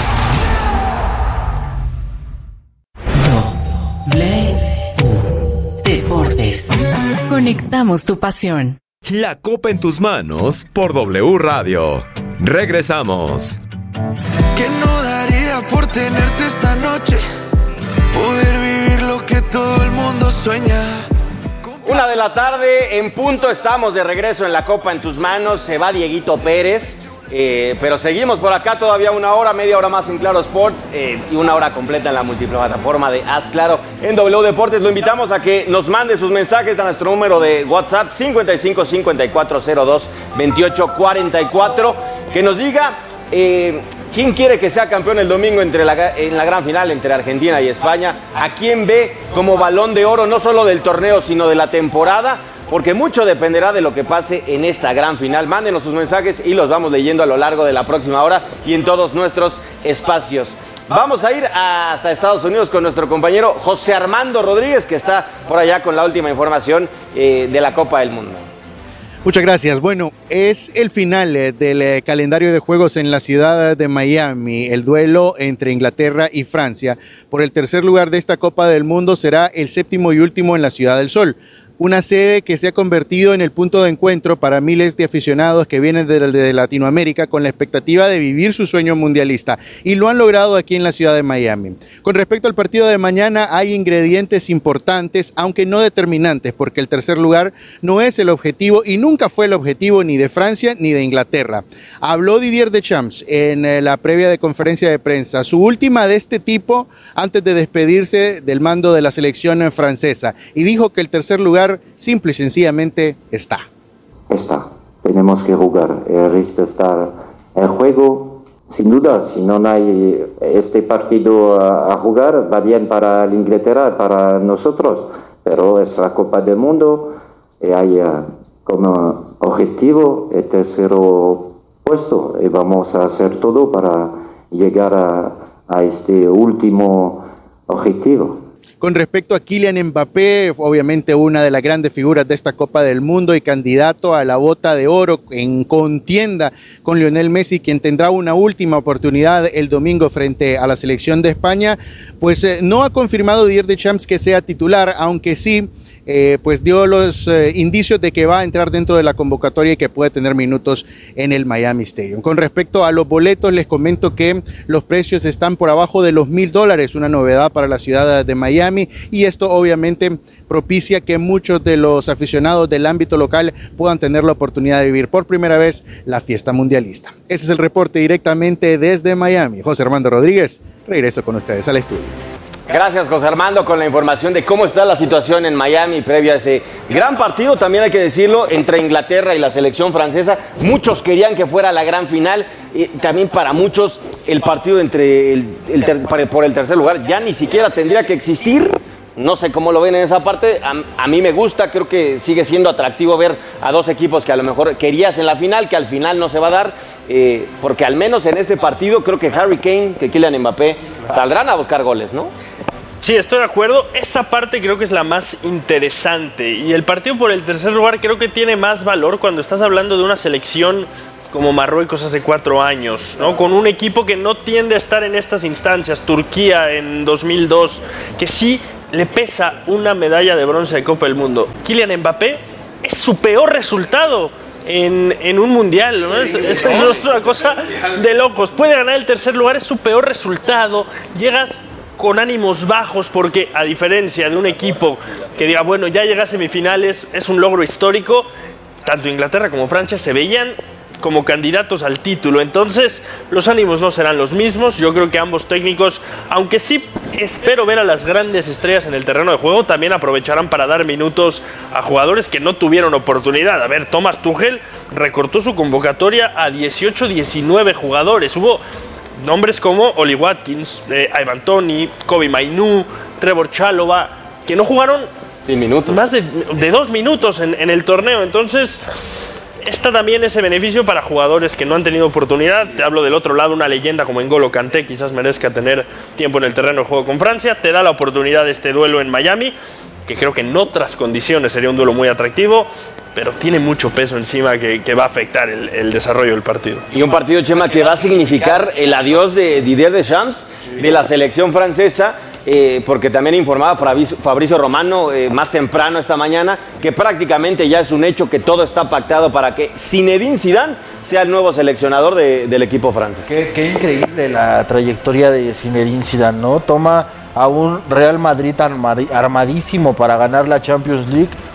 W Deportes. Conectamos tu pasión. La Copa en tus manos por W Radio. Regresamos. ¿Qué no daría por tenerte esta noche? Poder vivir lo que todo el mundo sueña. Una de la tarde, en punto, estamos de regreso en la Copa en tus manos. Se va Dieguito Pérez, eh, pero seguimos por acá todavía una hora, media hora más en Claro Sports eh, y una hora completa en la multiplataforma de Haz Claro en W Deportes. Lo invitamos a que nos mande sus mensajes a nuestro número de WhatsApp cincuenta y cinco cincuenta y cuatro cero dos veintiocho cuarenta y cuatro. Que nos diga eh, quién quiere que sea campeón el domingo entre la, en la gran final entre Argentina y España. A quién ve como balón de oro, no solo del torneo, sino de la temporada, porque mucho dependerá de lo que pase en esta gran final. Mándenos sus mensajes y los vamos leyendo a lo largo de la próxima hora y en todos nuestros espacios. Vamos a ir hasta Estados Unidos con nuestro compañero José Armando Rodríguez, que está por allá con la última información eh, de la Copa del Mundo. Muchas gracias. Bueno, es el final eh, del eh, calendario de juegos en la ciudad de Miami. El duelo entre Inglaterra y Francia por el tercer lugar de esta Copa del Mundo será el séptimo y último en la Ciudad del Sol. Una sede que se ha convertido en el punto de encuentro para miles de aficionados que vienen de, de Latinoamérica con la expectativa de vivir su sueño mundialista, y lo han logrado aquí en la ciudad de Miami. Con respecto al partido de mañana, hay ingredientes importantes, aunque no determinantes, porque el tercer lugar no es el objetivo y nunca fue el objetivo ni de Francia ni de Inglaterra. Habló Didier Deschamps en la previa de conferencia de prensa, su última de este tipo antes de despedirse del mando de la selección francesa, y dijo que el tercer lugar simple y sencillamente está. Está. Tenemos que jugar, eh, respetar el juego. Sin duda, si no hay este partido a, a jugar, va bien para la Inglaterra, para nosotros. Pero es la Copa del Mundo y hay uh, como objetivo el tercer puesto. Y vamos a hacer todo para llegar a, a este último objetivo. Con respecto a Kylian Mbappé, obviamente una de las grandes figuras de esta Copa del Mundo y candidato a la Bota de Oro en contienda con Lionel Messi, quien tendrá una última oportunidad el domingo frente a la selección de España, pues eh, no ha confirmado Didier Deschamps que sea titular, aunque sí Eh, pues dio los eh, indicios de que va a entrar dentro de la convocatoria y que puede tener minutos en el Miami Stadium. Con respecto a los boletos, les comento que los precios están por abajo de los mil dólares, una novedad para la ciudad de Miami, y esto obviamente propicia que muchos de los aficionados del ámbito local puedan tener la oportunidad de vivir por primera vez la fiesta mundialista. Ese es el reporte directamente desde Miami. José Armando Rodríguez, regreso con ustedes al estudio. Gracias, José Armando, con la información de cómo está la situación en Miami previo a ese gran partido, también hay que decirlo, entre Inglaterra y la selección francesa. Muchos querían que fuera la gran final, y también para muchos el partido entre el, el ter, por el tercer lugar ya ni siquiera tendría que existir. No sé cómo lo ven en esa parte. A, a mí me gusta, creo que sigue siendo atractivo ver a dos equipos que a lo mejor querías en la final, que al final no se va a dar, eh, porque al menos en este partido creo que Harry Kane, que Kylian Mbappé saldrán a buscar goles, ¿no? Sí, estoy de acuerdo. Esa parte creo que es la más interesante. Y el partido por el tercer lugar creo que tiene más valor cuando estás hablando de una selección como Marruecos hace cuatro años, ¿no? Con un equipo que no tiende a estar en estas instancias. Turquía en dos mil dos, que sí le pesa una medalla de bronce de Copa del Mundo. Kylian Mbappé es su peor resultado en, en un mundial, ¿no? Es, es, es otra cosa de locos. Puede ganar el tercer lugar, es su peor resultado. Llegas con ánimos bajos porque, a diferencia de un equipo que diga, bueno, ya llega a semifinales, es un logro histórico, tanto Inglaterra como Francia se veían como candidatos al título. Entonces los ánimos no serán los mismos. Yo creo que ambos técnicos, aunque sí espero ver a las grandes estrellas en el terreno de juego, también aprovecharán para dar minutos a jugadores que no tuvieron oportunidad. A ver, Thomas Tuchel recortó su convocatoria a dieciocho, diecinueve jugadores. Hubo nombres como Oli Watkins, eh, Ivan Toney, Kobe Mainoo, Trevor Chalobah, que no jugaron Sin minutos. más de, de dos minutos en, en el torneo. Entonces está también ese beneficio para jugadores que no han tenido oportunidad. Te hablo del otro lado, una leyenda como N'Golo Kanté quizás merezca tener tiempo en el terreno de juego con Francia. Te da la oportunidad de este duelo en Miami, que creo que en otras condiciones sería un duelo muy atractivo, pero tiene mucho peso encima que, que va a afectar el, el desarrollo del partido. Y un partido, Chema, que va a significar el adiós de Didier Deschamps, de la selección francesa, eh, porque también informaba Fabrizio Romano eh, más temprano esta mañana que prácticamente ya es un hecho que todo está pactado para que Zinedine Zidane sea el nuevo seleccionador de, del equipo francés. Qué, qué increíble la trayectoria de Zinedine Zidane, ¿no? Toma a un Real Madrid armadísimo para ganar la Champions League,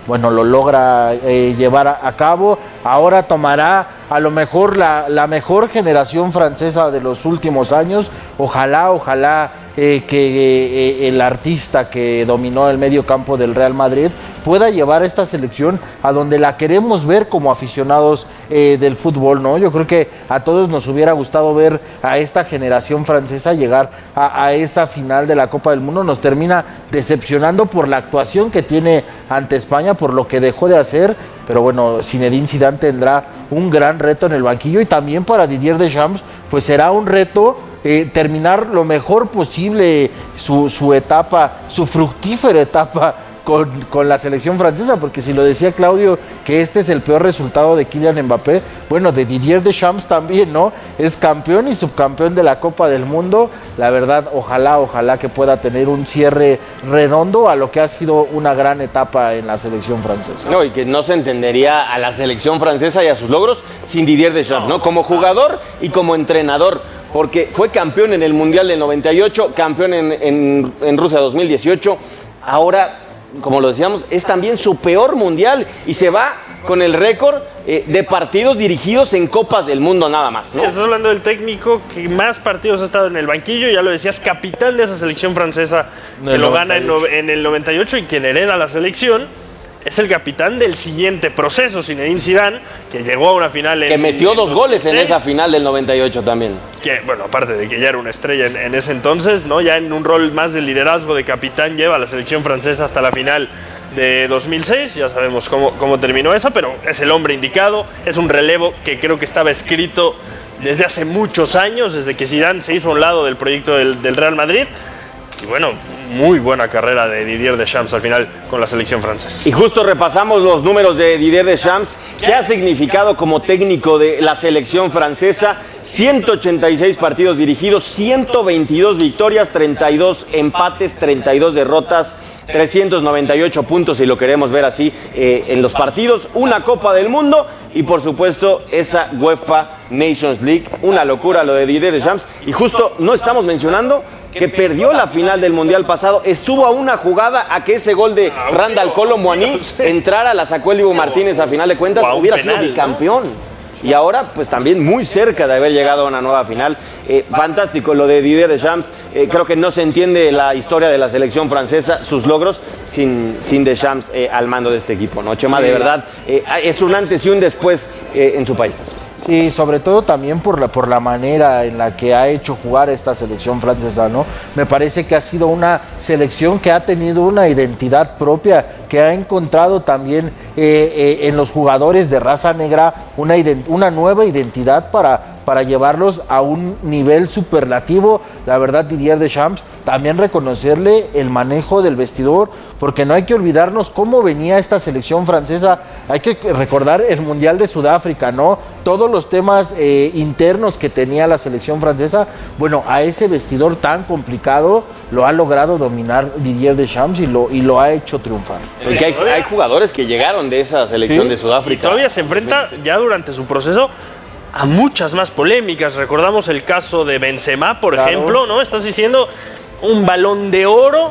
bueno, lo logra eh, llevar a, a cabo. Ahora tomará a lo mejor la, la mejor generación francesa de los últimos años. Ojalá, ojalá eh, que eh, el artista que dominó el medio campo del Real Madrid pueda llevar a esta selección a donde la queremos ver como aficionados eh, del fútbol, ¿no? Yo creo que a todos nos hubiera gustado ver a esta generación francesa llegar a, a esa final de la Copa del Mundo. Nos termina decepcionando por la actuación que tiene ante España, por lo que dejó de hacer, pero bueno, Zinedine Zidane tendrá un gran reto en el banquillo, y también para Didier Deschamps pues será un reto eh, terminar lo mejor posible su, su etapa, su fructífera etapa Con, con la selección francesa, porque si lo decía Claudio que este es el peor resultado de Kylian Mbappé, bueno, de Didier Deschamps también, ¿no? Es campeón y subcampeón de la Copa del Mundo. La verdad, ojalá, ojalá que pueda tener un cierre redondo a lo que ha sido una gran etapa en la selección francesa. No, y que no se entendería a la selección francesa y a sus logros sin Didier Deschamps, ¿no? Como jugador y como entrenador, porque fue campeón en el Mundial del noventa y ocho, campeón en, en, en Rusia dos mil dieciocho, ahora, como lo decíamos, es también su peor mundial y se va con el récord eh, de partidos dirigidos en Copas del Mundo nada más, ¿no? Sí, estás hablando del técnico que más partidos ha estado en el banquillo, ya lo decías, capitán de esa selección francesa que lo gana en, no, en el noventa y ocho, y quien hereda la selección es el capitán del siguiente proceso, Zinedine Zidane, que llegó a una final en... Que metió en dos goles en esa dos mil seis. final del noventa y ocho también. Que, bueno, aparte de que ya era una estrella en, en ese entonces, ¿no? Ya en un rol más de liderazgo de capitán lleva a la selección francesa hasta la final de dos mil seis. Ya sabemos cómo, cómo terminó esa, pero es el hombre indicado. Es un relevo que creo que estaba escrito desde hace muchos años, desde que Zidane se hizo a un lado del proyecto del, del Real Madrid. Y bueno, muy buena carrera de Didier Deschamps al final con la selección francesa. Y justo repasamos los números de Didier Deschamps, que ha significado como técnico de la selección francesa: ciento ochenta y seis partidos dirigidos, ciento veintidós victorias, treinta y dos empates, treinta y dos derrotas, trescientos noventa y ocho puntos, si lo queremos ver así, eh, en los partidos, una Copa del Mundo y por supuesto esa UEFA Nations League. Una locura lo de Didier Deschamps, y justo no estamos mencionando que perdió la final del Mundial pasado. Estuvo a una jugada a que ese gol de Randal Kolo Muani entrara, la sacó el Dibu Martínez, a final de cuentas hubiera sido bicampeón. Y ahora, pues también muy cerca de haber llegado a una nueva final. Eh, fantástico lo de Didier Deschamps. Eh, creo que no se entiende la historia de la selección francesa, sus logros, sin, sin Deschamps eh, al mando de este equipo, ¿no? Chema, de verdad, eh, es un antes y un después eh, en su país. Sí, sobre todo también por la, por la manera en la que ha hecho jugar esta selección francesa, ¿no? Me parece que ha sido una selección que ha tenido una identidad propia, que ha encontrado también eh, eh, en los jugadores de raza negra una, una nueva identidad para, para llevarlos a un nivel superlativo. La verdad, Didier Deschamps, también reconocerle el manejo del vestidor, porque no hay que olvidarnos cómo venía esta selección francesa. Hay que recordar el Mundial de Sudáfrica, ¿no? Todos los temas eh, internos que tenía la selección francesa. Bueno, a ese vestidor tan complicado lo ha logrado dominar Didier Deschamps y lo, y lo ha hecho triunfar. Porque hay, hay jugadores que llegaron de esa selección, ¿sí?, de Sudáfrica. Y todavía se enfrenta, ya durante su proceso, a muchas más polémicas. Recordamos el caso de Benzema, por claro. ejemplo, ¿no? Estás diciendo un Balón de Oro,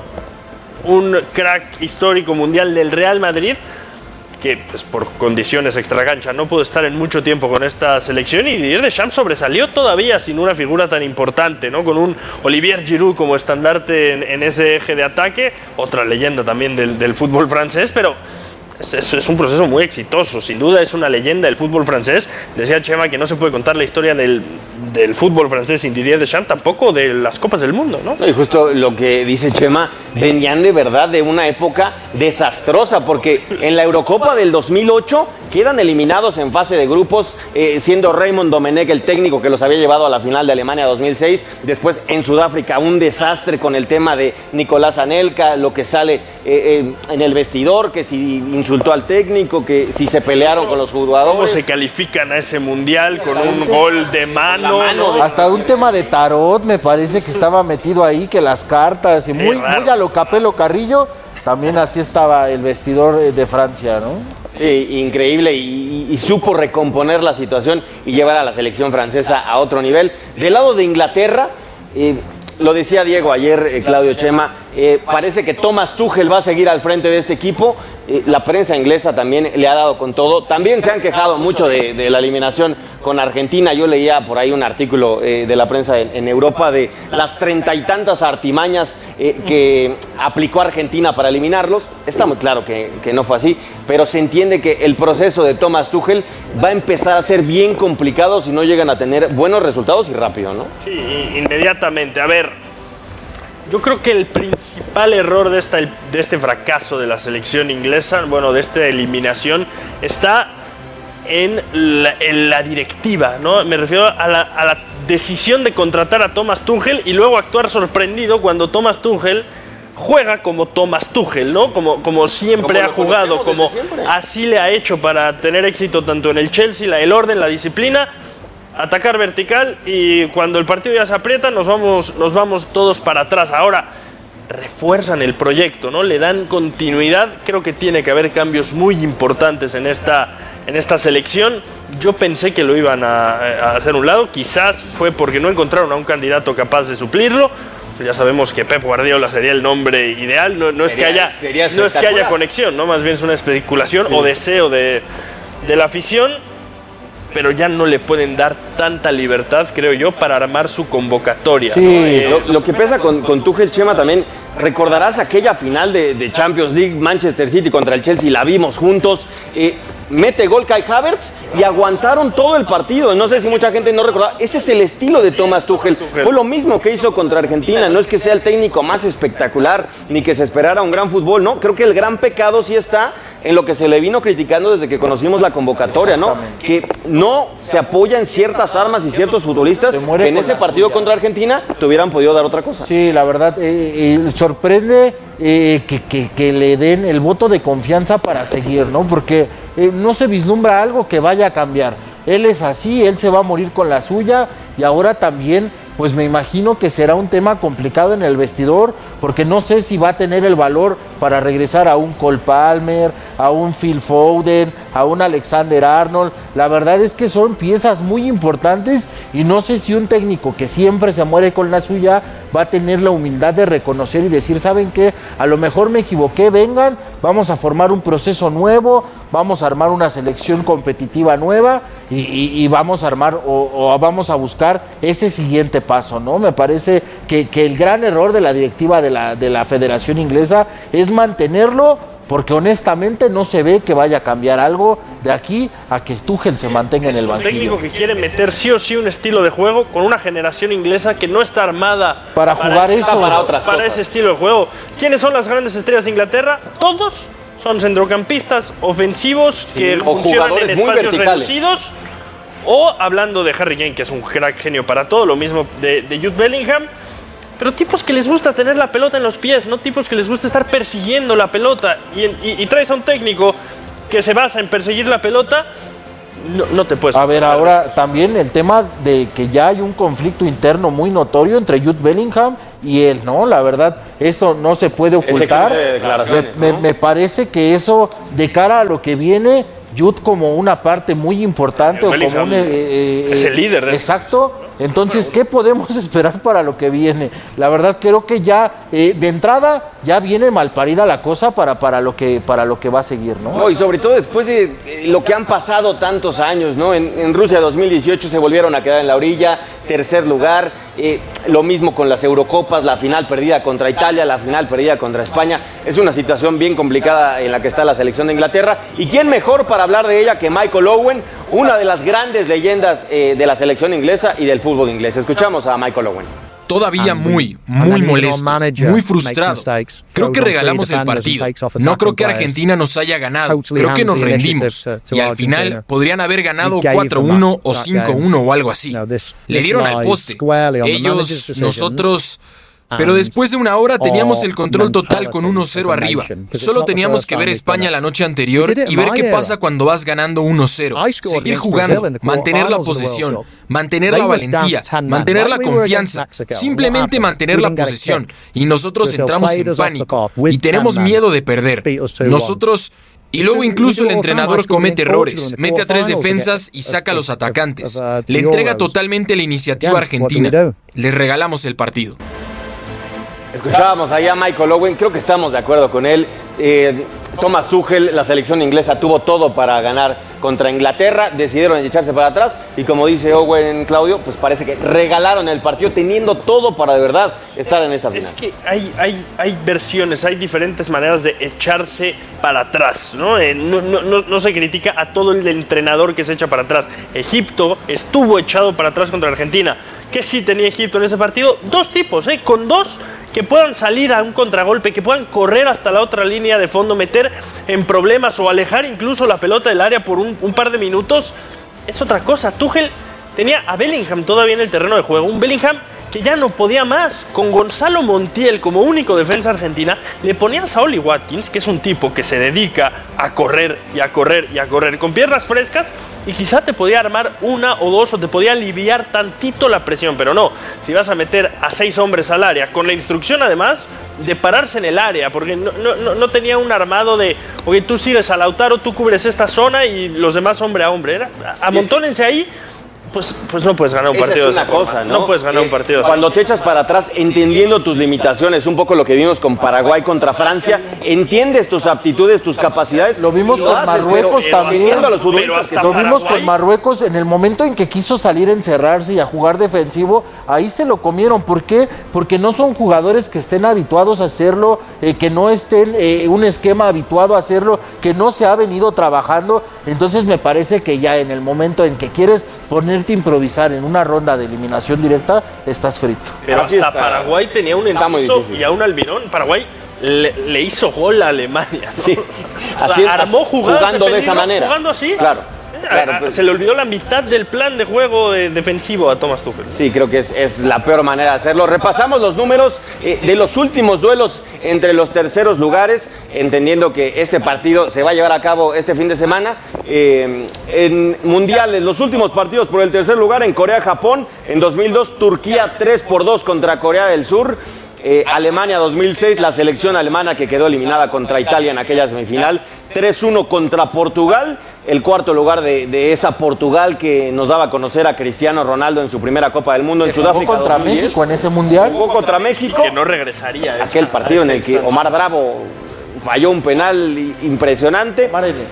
un crack histórico mundial del Real Madrid, que pues, por condiciones extracancha no pudo estar en mucho tiempo con esta selección, y Didier Deschamps sobresalió todavía sin una figura tan importante, ¿no? Con un Olivier Giroud como estandarte en, en ese eje de ataque, otra leyenda también del, del fútbol francés, pero es, es un proceso muy exitoso, sin duda es una leyenda del fútbol francés. Decía Chema que no se puede contar la historia del, del fútbol francés sin Didier Deschamps, tampoco de las Copas del Mundo, ¿no? Y justo lo que dice Chema, venían de verdad de una época desastrosa, porque en la Eurocopa del dos mil ocho quedan eliminados en fase de grupos, eh, siendo Raymond Domenech el técnico que los había llevado a la final de Alemania dos mil seis. Después en Sudáfrica un desastre con el tema de Nicolás Anelka, lo que sale eh, eh, en el vestidor, que si insultó al técnico, que si se pelearon con los jugadores. ¿Cómo se califican a ese mundial con un gol de mano? mano de... Hasta un tema de tarot me parece que estaba metido ahí, que las cartas, y muy, muy a lo Capello Carrillo, también así estaba el vestidor de Francia, ¿no? Sí, increíble, y, y, y supo recomponer la situación y llevar a la selección francesa a otro nivel. Del lado de Inglaterra, eh, lo decía Diego ayer, eh, Claudio, Chema, eh, parece que Thomas Tuchel va a seguir al frente de este equipo, Eh, la prensa inglesa también le ha dado con todo. También se han quejado mucho de, de la eliminación con Argentina. Yo leía por ahí un artículo eh, de la prensa en, en Europa de las treinta y tantas artimañas eh, que aplicó Argentina para eliminarlos. Está muy claro que, que no fue así, pero se entiende que el proceso de Thomas Tuchel va a empezar a ser bien complicado si no llegan a tener buenos resultados y rápido, ¿no? Sí, inmediatamente. A ver, yo creo que el principal error de, esta, de este fracaso de la selección inglesa, bueno, de esta eliminación, está en la, en la directiva, ¿no? Me refiero a la, a la decisión de contratar a Thomas Tuchel y luego actuar sorprendido cuando Thomas Tuchel juega como Thomas Tuchel, ¿no? Como, como siempre como ha jugado, como así le ha hecho para tener éxito tanto en el Chelsea, la, el orden, la disciplina, atacar vertical, y cuando el partido ya se aprieta nos vamos, nos vamos todos para atrás. Ahora refuerzan el proyecto, ¿no? Le dan continuidad. Creo que tiene que haber cambios muy importantes en esta, en esta selección. Yo pensé que lo iban a, a hacer a un lado, quizás fue porque no encontraron a un candidato capaz de suplirlo. Ya sabemos que Pep Guardiola sería el nombre ideal, no, no, sería, es, que haya, no es que haya conexión, ¿no? Más bien es una especulación sí. o deseo de, de la afición, pero ya no le pueden dar tanta libertad, creo yo, para armar su convocatoria. Sí. ¿no? Eh, lo, lo que pesa con, con Tuchel, Chema, también, recordarás aquella final de, de Champions League, Manchester City contra el Chelsea, la vimos juntos, eh, mete gol Kai Havertz y aguantaron todo el partido. No sé si mucha gente no recuerda. Ese es el estilo de Thomas Tuchel. Fue lo mismo que hizo contra Argentina. No es que sea el técnico más espectacular ni que se esperara un gran fútbol, ¿no? Creo que el gran pecado sí está en lo que se le vino criticando desde que conocimos la convocatoria, ¿no? Que no se apoya en ciertas armas y ciertos futbolistas que en ese partido suya. contra Argentina te hubieran podido dar otra cosa. Sí, la verdad, eh, eh, sorprende eh, que, que, que le den el voto de confianza para seguir, ¿no? Porque eh, no se vislumbra algo que vaya a cambiar. Él es así, él se va a morir con la suya, y ahora también, pues me imagino que será un tema complicado en el vestidor, porque no sé si va a tener el valor para regresar a un Cole Palmer, a un Phil Foden, a un Alexander Arnold. La verdad es que son piezas muy importantes, y no sé si un técnico que siempre se muere con la suya va a tener la humildad de reconocer y decir, ¿saben qué? A lo mejor me equivoqué, vengan, vamos a formar un proceso nuevo, vamos a armar una selección competitiva nueva y, y, y vamos a armar o, o vamos a buscar ese siguiente paso, ¿no? Me parece que, que el gran error de la directiva de la, de la Federación Inglesa es mantenerlo, porque honestamente no se ve que vaya a cambiar algo de aquí a que Tuchel se mantenga en el banquillo. Es un técnico que quiere meter sí o sí un estilo de juego con una generación inglesa que no está armada para, para jugar eso, para, otras para ese estilo de juego. ¿Quiénes son las grandes estrellas de Inglaterra? Todos son centrocampistas ofensivos que sí, funcionan en espacios reducidos. O hablando de Harry Kane, que es un crack genio para todo, lo mismo de, de Jude Bellingham. Pero tipos que les gusta tener la pelota en los pies, no tipos que les gusta estar persiguiendo la pelota. Y, y, y traes a un técnico que se basa en perseguir la pelota, no, no te puedes... A ver, ahora también el tema de que ya hay un conflicto interno muy notorio entre Jude Bellingham y él, ¿no? La verdad, esto no se puede ocultar. Me, ¿no? me parece que eso, de cara a lo que viene, Jude como una parte muy importante, o como un, eh, eh, es el líder de exacto. Entonces, ¿qué podemos esperar para lo que viene? La verdad, creo que ya eh, de entrada ya viene malparida la cosa para, para, lo que, para lo que va a seguir, ¿no? No, y sobre todo después de eh, lo que han pasado tantos años, ¿no? En, en Rusia dos mil dieciocho se volvieron a quedar en la orilla, tercer lugar, eh, lo mismo con las Eurocopas, la final perdida contra Italia, la final perdida contra España. Es una situación bien complicada en la que está la selección de Inglaterra. ¿Y quién mejor para hablar de ella que Michael Owen, una de las grandes leyendas eh, de la selección inglesa y del fútbol inglés? Escuchamos a Michael Owen. Todavía muy, muy molesto, muy frustrado. Creo que regalamos el partido. No creo que Argentina nos haya ganado. Creo que nos rendimos. Y al final podrían haber ganado cuatro uno o cinco uno o algo así. Le dieron al poste. Ellos, nosotros... Pero después de una hora teníamos el control total con uno cero arriba. Solo teníamos que ver España la noche anterior y ver qué pasa cuando vas ganando uno cero. Seguir jugando, mantener la posesión, mantener la valentía, mantener la confianza, simplemente mantener la posesión. Y nosotros entramos en pánico y tenemos miedo de perder. Nosotros... Y luego incluso el entrenador comete errores, mete a tres defensas y saca a los atacantes. Le entrega totalmente la iniciativa a Argentina. Les regalamos el partido. Escuchábamos ahí a Michael Owen, creo que estamos de acuerdo con él. Eh, Thomas Tuchel, la selección inglesa tuvo todo para ganar contra Inglaterra, decidieron echarse para atrás y como dice Owen, Claudio, pues parece que regalaron el partido teniendo todo para de verdad estar en esta final. Es que hay, hay, hay versiones, hay diferentes maneras de echarse para atrás, ¿no? Eh, no, no, no, no se critica a todo el entrenador que se echa para atrás. Egipto estuvo echado para atrás contra Argentina. ¿Qué sí tenía Egipto en ese partido? Dos tipos, ¿eh? Con dos que puedan salir a un contragolpe, que puedan correr hasta la otra línea de fondo, meter en problemas o alejar incluso la pelota del área por un, un par de minutos. Es otra cosa. Tuchel tenía a Bellingham todavía en el terreno de juego. Un Bellingham que ya no podía más. Con Gonzalo Montiel como único defensa argentina, le ponías a Oli Watkins, que es un tipo que se dedica a correr y a correr y a correr con piernas frescas, y quizá te podía armar una o dos o te podía aliviar tantito la presión, pero no. Si vas a meter a seis hombres al área, con la instrucción además de pararse en el área, porque no, no, no tenía un armado de, oye, tú sigues a Lautaro, tú cubres esta zona y los demás hombre a hombre. Era, amontónense ahí. Pues, pues no puedes ganar un Esa partido es una de esa cosa, forma. ¿no? No puedes ganar eh, un partido de Cuando te echas para atrás, entendiendo tus limitaciones, un poco lo que vimos con Paraguay contra Francia, entiendes tus aptitudes, tus capacidades. Lo vimos lo con haces, Marruecos pero, también. A los futbolistas que lo vimos Paraguay. con Marruecos en el momento en que quiso salir a encerrarse y a jugar defensivo, ahí se lo comieron. ¿Por qué? Porque no son jugadores que estén habituados a hacerlo, eh, que no estén eh, un esquema habituado a hacerlo, que no se ha venido trabajando. Entonces me parece que ya en el momento en que quieres ponerte a improvisar en una ronda de eliminación directa, estás frito. Pero Así hasta está. Paraguay tenía un Está muy enciso difícil. y a un Almirón. Paraguay le, le hizo gol a Alemania, ¿no? Sí. O sea, Así- armó jugadas jugando de peligro, esa manera. Jugando así. Claro. Eh, Claro, a- pues. Se le olvidó la mitad del plan de juego de- defensivo a Thomas Tuchel. Sí, creo que es, es la peor manera de hacerlo. Repasamos los números eh, de los últimos duelos entre los terceros lugares, entendiendo que este partido se va a llevar a cabo este fin de semana. Eh, en mundiales, los últimos partidos por el tercer lugar en Corea-Japón, en dos mil dos, Turquía tres por dos contra Corea del Sur. Eh, Alemania dos mil seis, la selección alemana que quedó eliminada contra Italia en aquella semifinal, tres uno contra Portugal, el cuarto lugar de, de esa Portugal que nos daba a conocer a Cristiano Ronaldo en su primera Copa del Mundo en Que jugó Sudáfrica contra dos mil diez. México en ese mundial. Jugó contra México, Que no regresaría. a esa- aquel partido a en esa el que instancia. Omar Bravo falló un penal impresionante.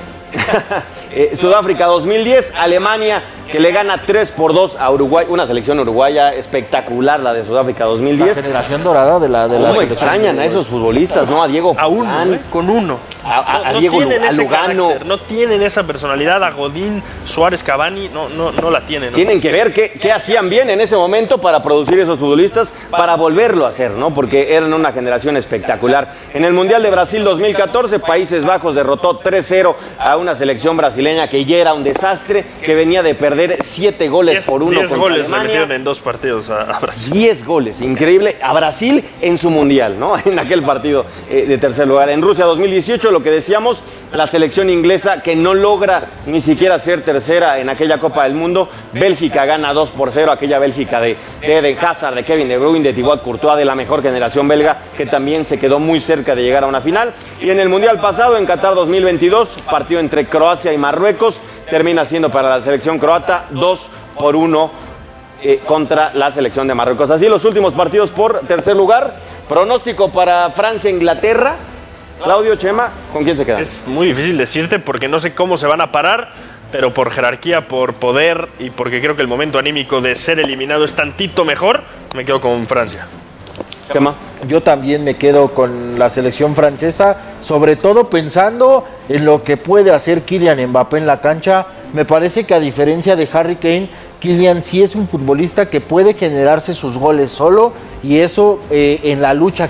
Eh, Sudáfrica dos mil diez, Alemania que le gana tres por dos a Uruguay, una selección uruguaya espectacular la de Sudáfrica dos mil La diez. generación dorada de la de la ¿Cómo selección extrañan a uruguaya. esos futbolistas, no? A Diego A uno, Forlán, ¿eh? Con uno. a, a- No- a no Diego Lu- tienen a ese Lugano. carácter, no tienen esa personalidad. A Godín, Suárez, Cavani, no, no, no la tienen. ¿no? Tienen que ver qué, qué hacían bien en ese momento para producir esos futbolistas, para volverlo a hacer, ¿no? Porque eran una generación espectacular. En el Mundial de Brasil dos mil catorce, Países Bajos derrotó tres cero a una selección brasileña que ya era un desastre, que venía de perder siete goles Diez- por uno diez contra goles le Alemania. metieron en dos partidos a, a Brasil. diez goles, increíble, a Brasil en su mundial, ¿no? En aquel partido eh, de tercer lugar. En Rusia dos mil dieciocho, lo que decíamos, la selección inglesa que no logra ni siquiera ser tercera en aquella Copa del Mundo. Bélgica gana dos por cero, aquella Bélgica de, de Eden Hazard, de Kevin De Bruyne, de Thibaut Courtois, de la mejor generación belga, que también se quedó muy cerca de llegar a una final. Y en el mundial pasado, en Qatar dos mil veintidós, partido entre Croacia y Marruecos, termina siendo para la selección croata dos por uno. Eh, contra la selección de Marruecos. Así los últimos partidos por tercer lugar. Pronóstico para Francia-Inglaterra. Claudio, Chema, ¿con quién se queda? Es muy difícil decirte porque no sé cómo se van a parar, pero por jerarquía, por poder y porque creo que el momento anímico de ser eliminado es tantito mejor, me quedo con Francia. Chema. Yo también me quedo con la selección francesa, sobre todo pensando en lo que puede hacer Kylian Mbappé en la cancha. Me parece que a diferencia de Harry Kane, Kylian sí es un futbolista que puede generarse sus goles solo y eso eh, en la lucha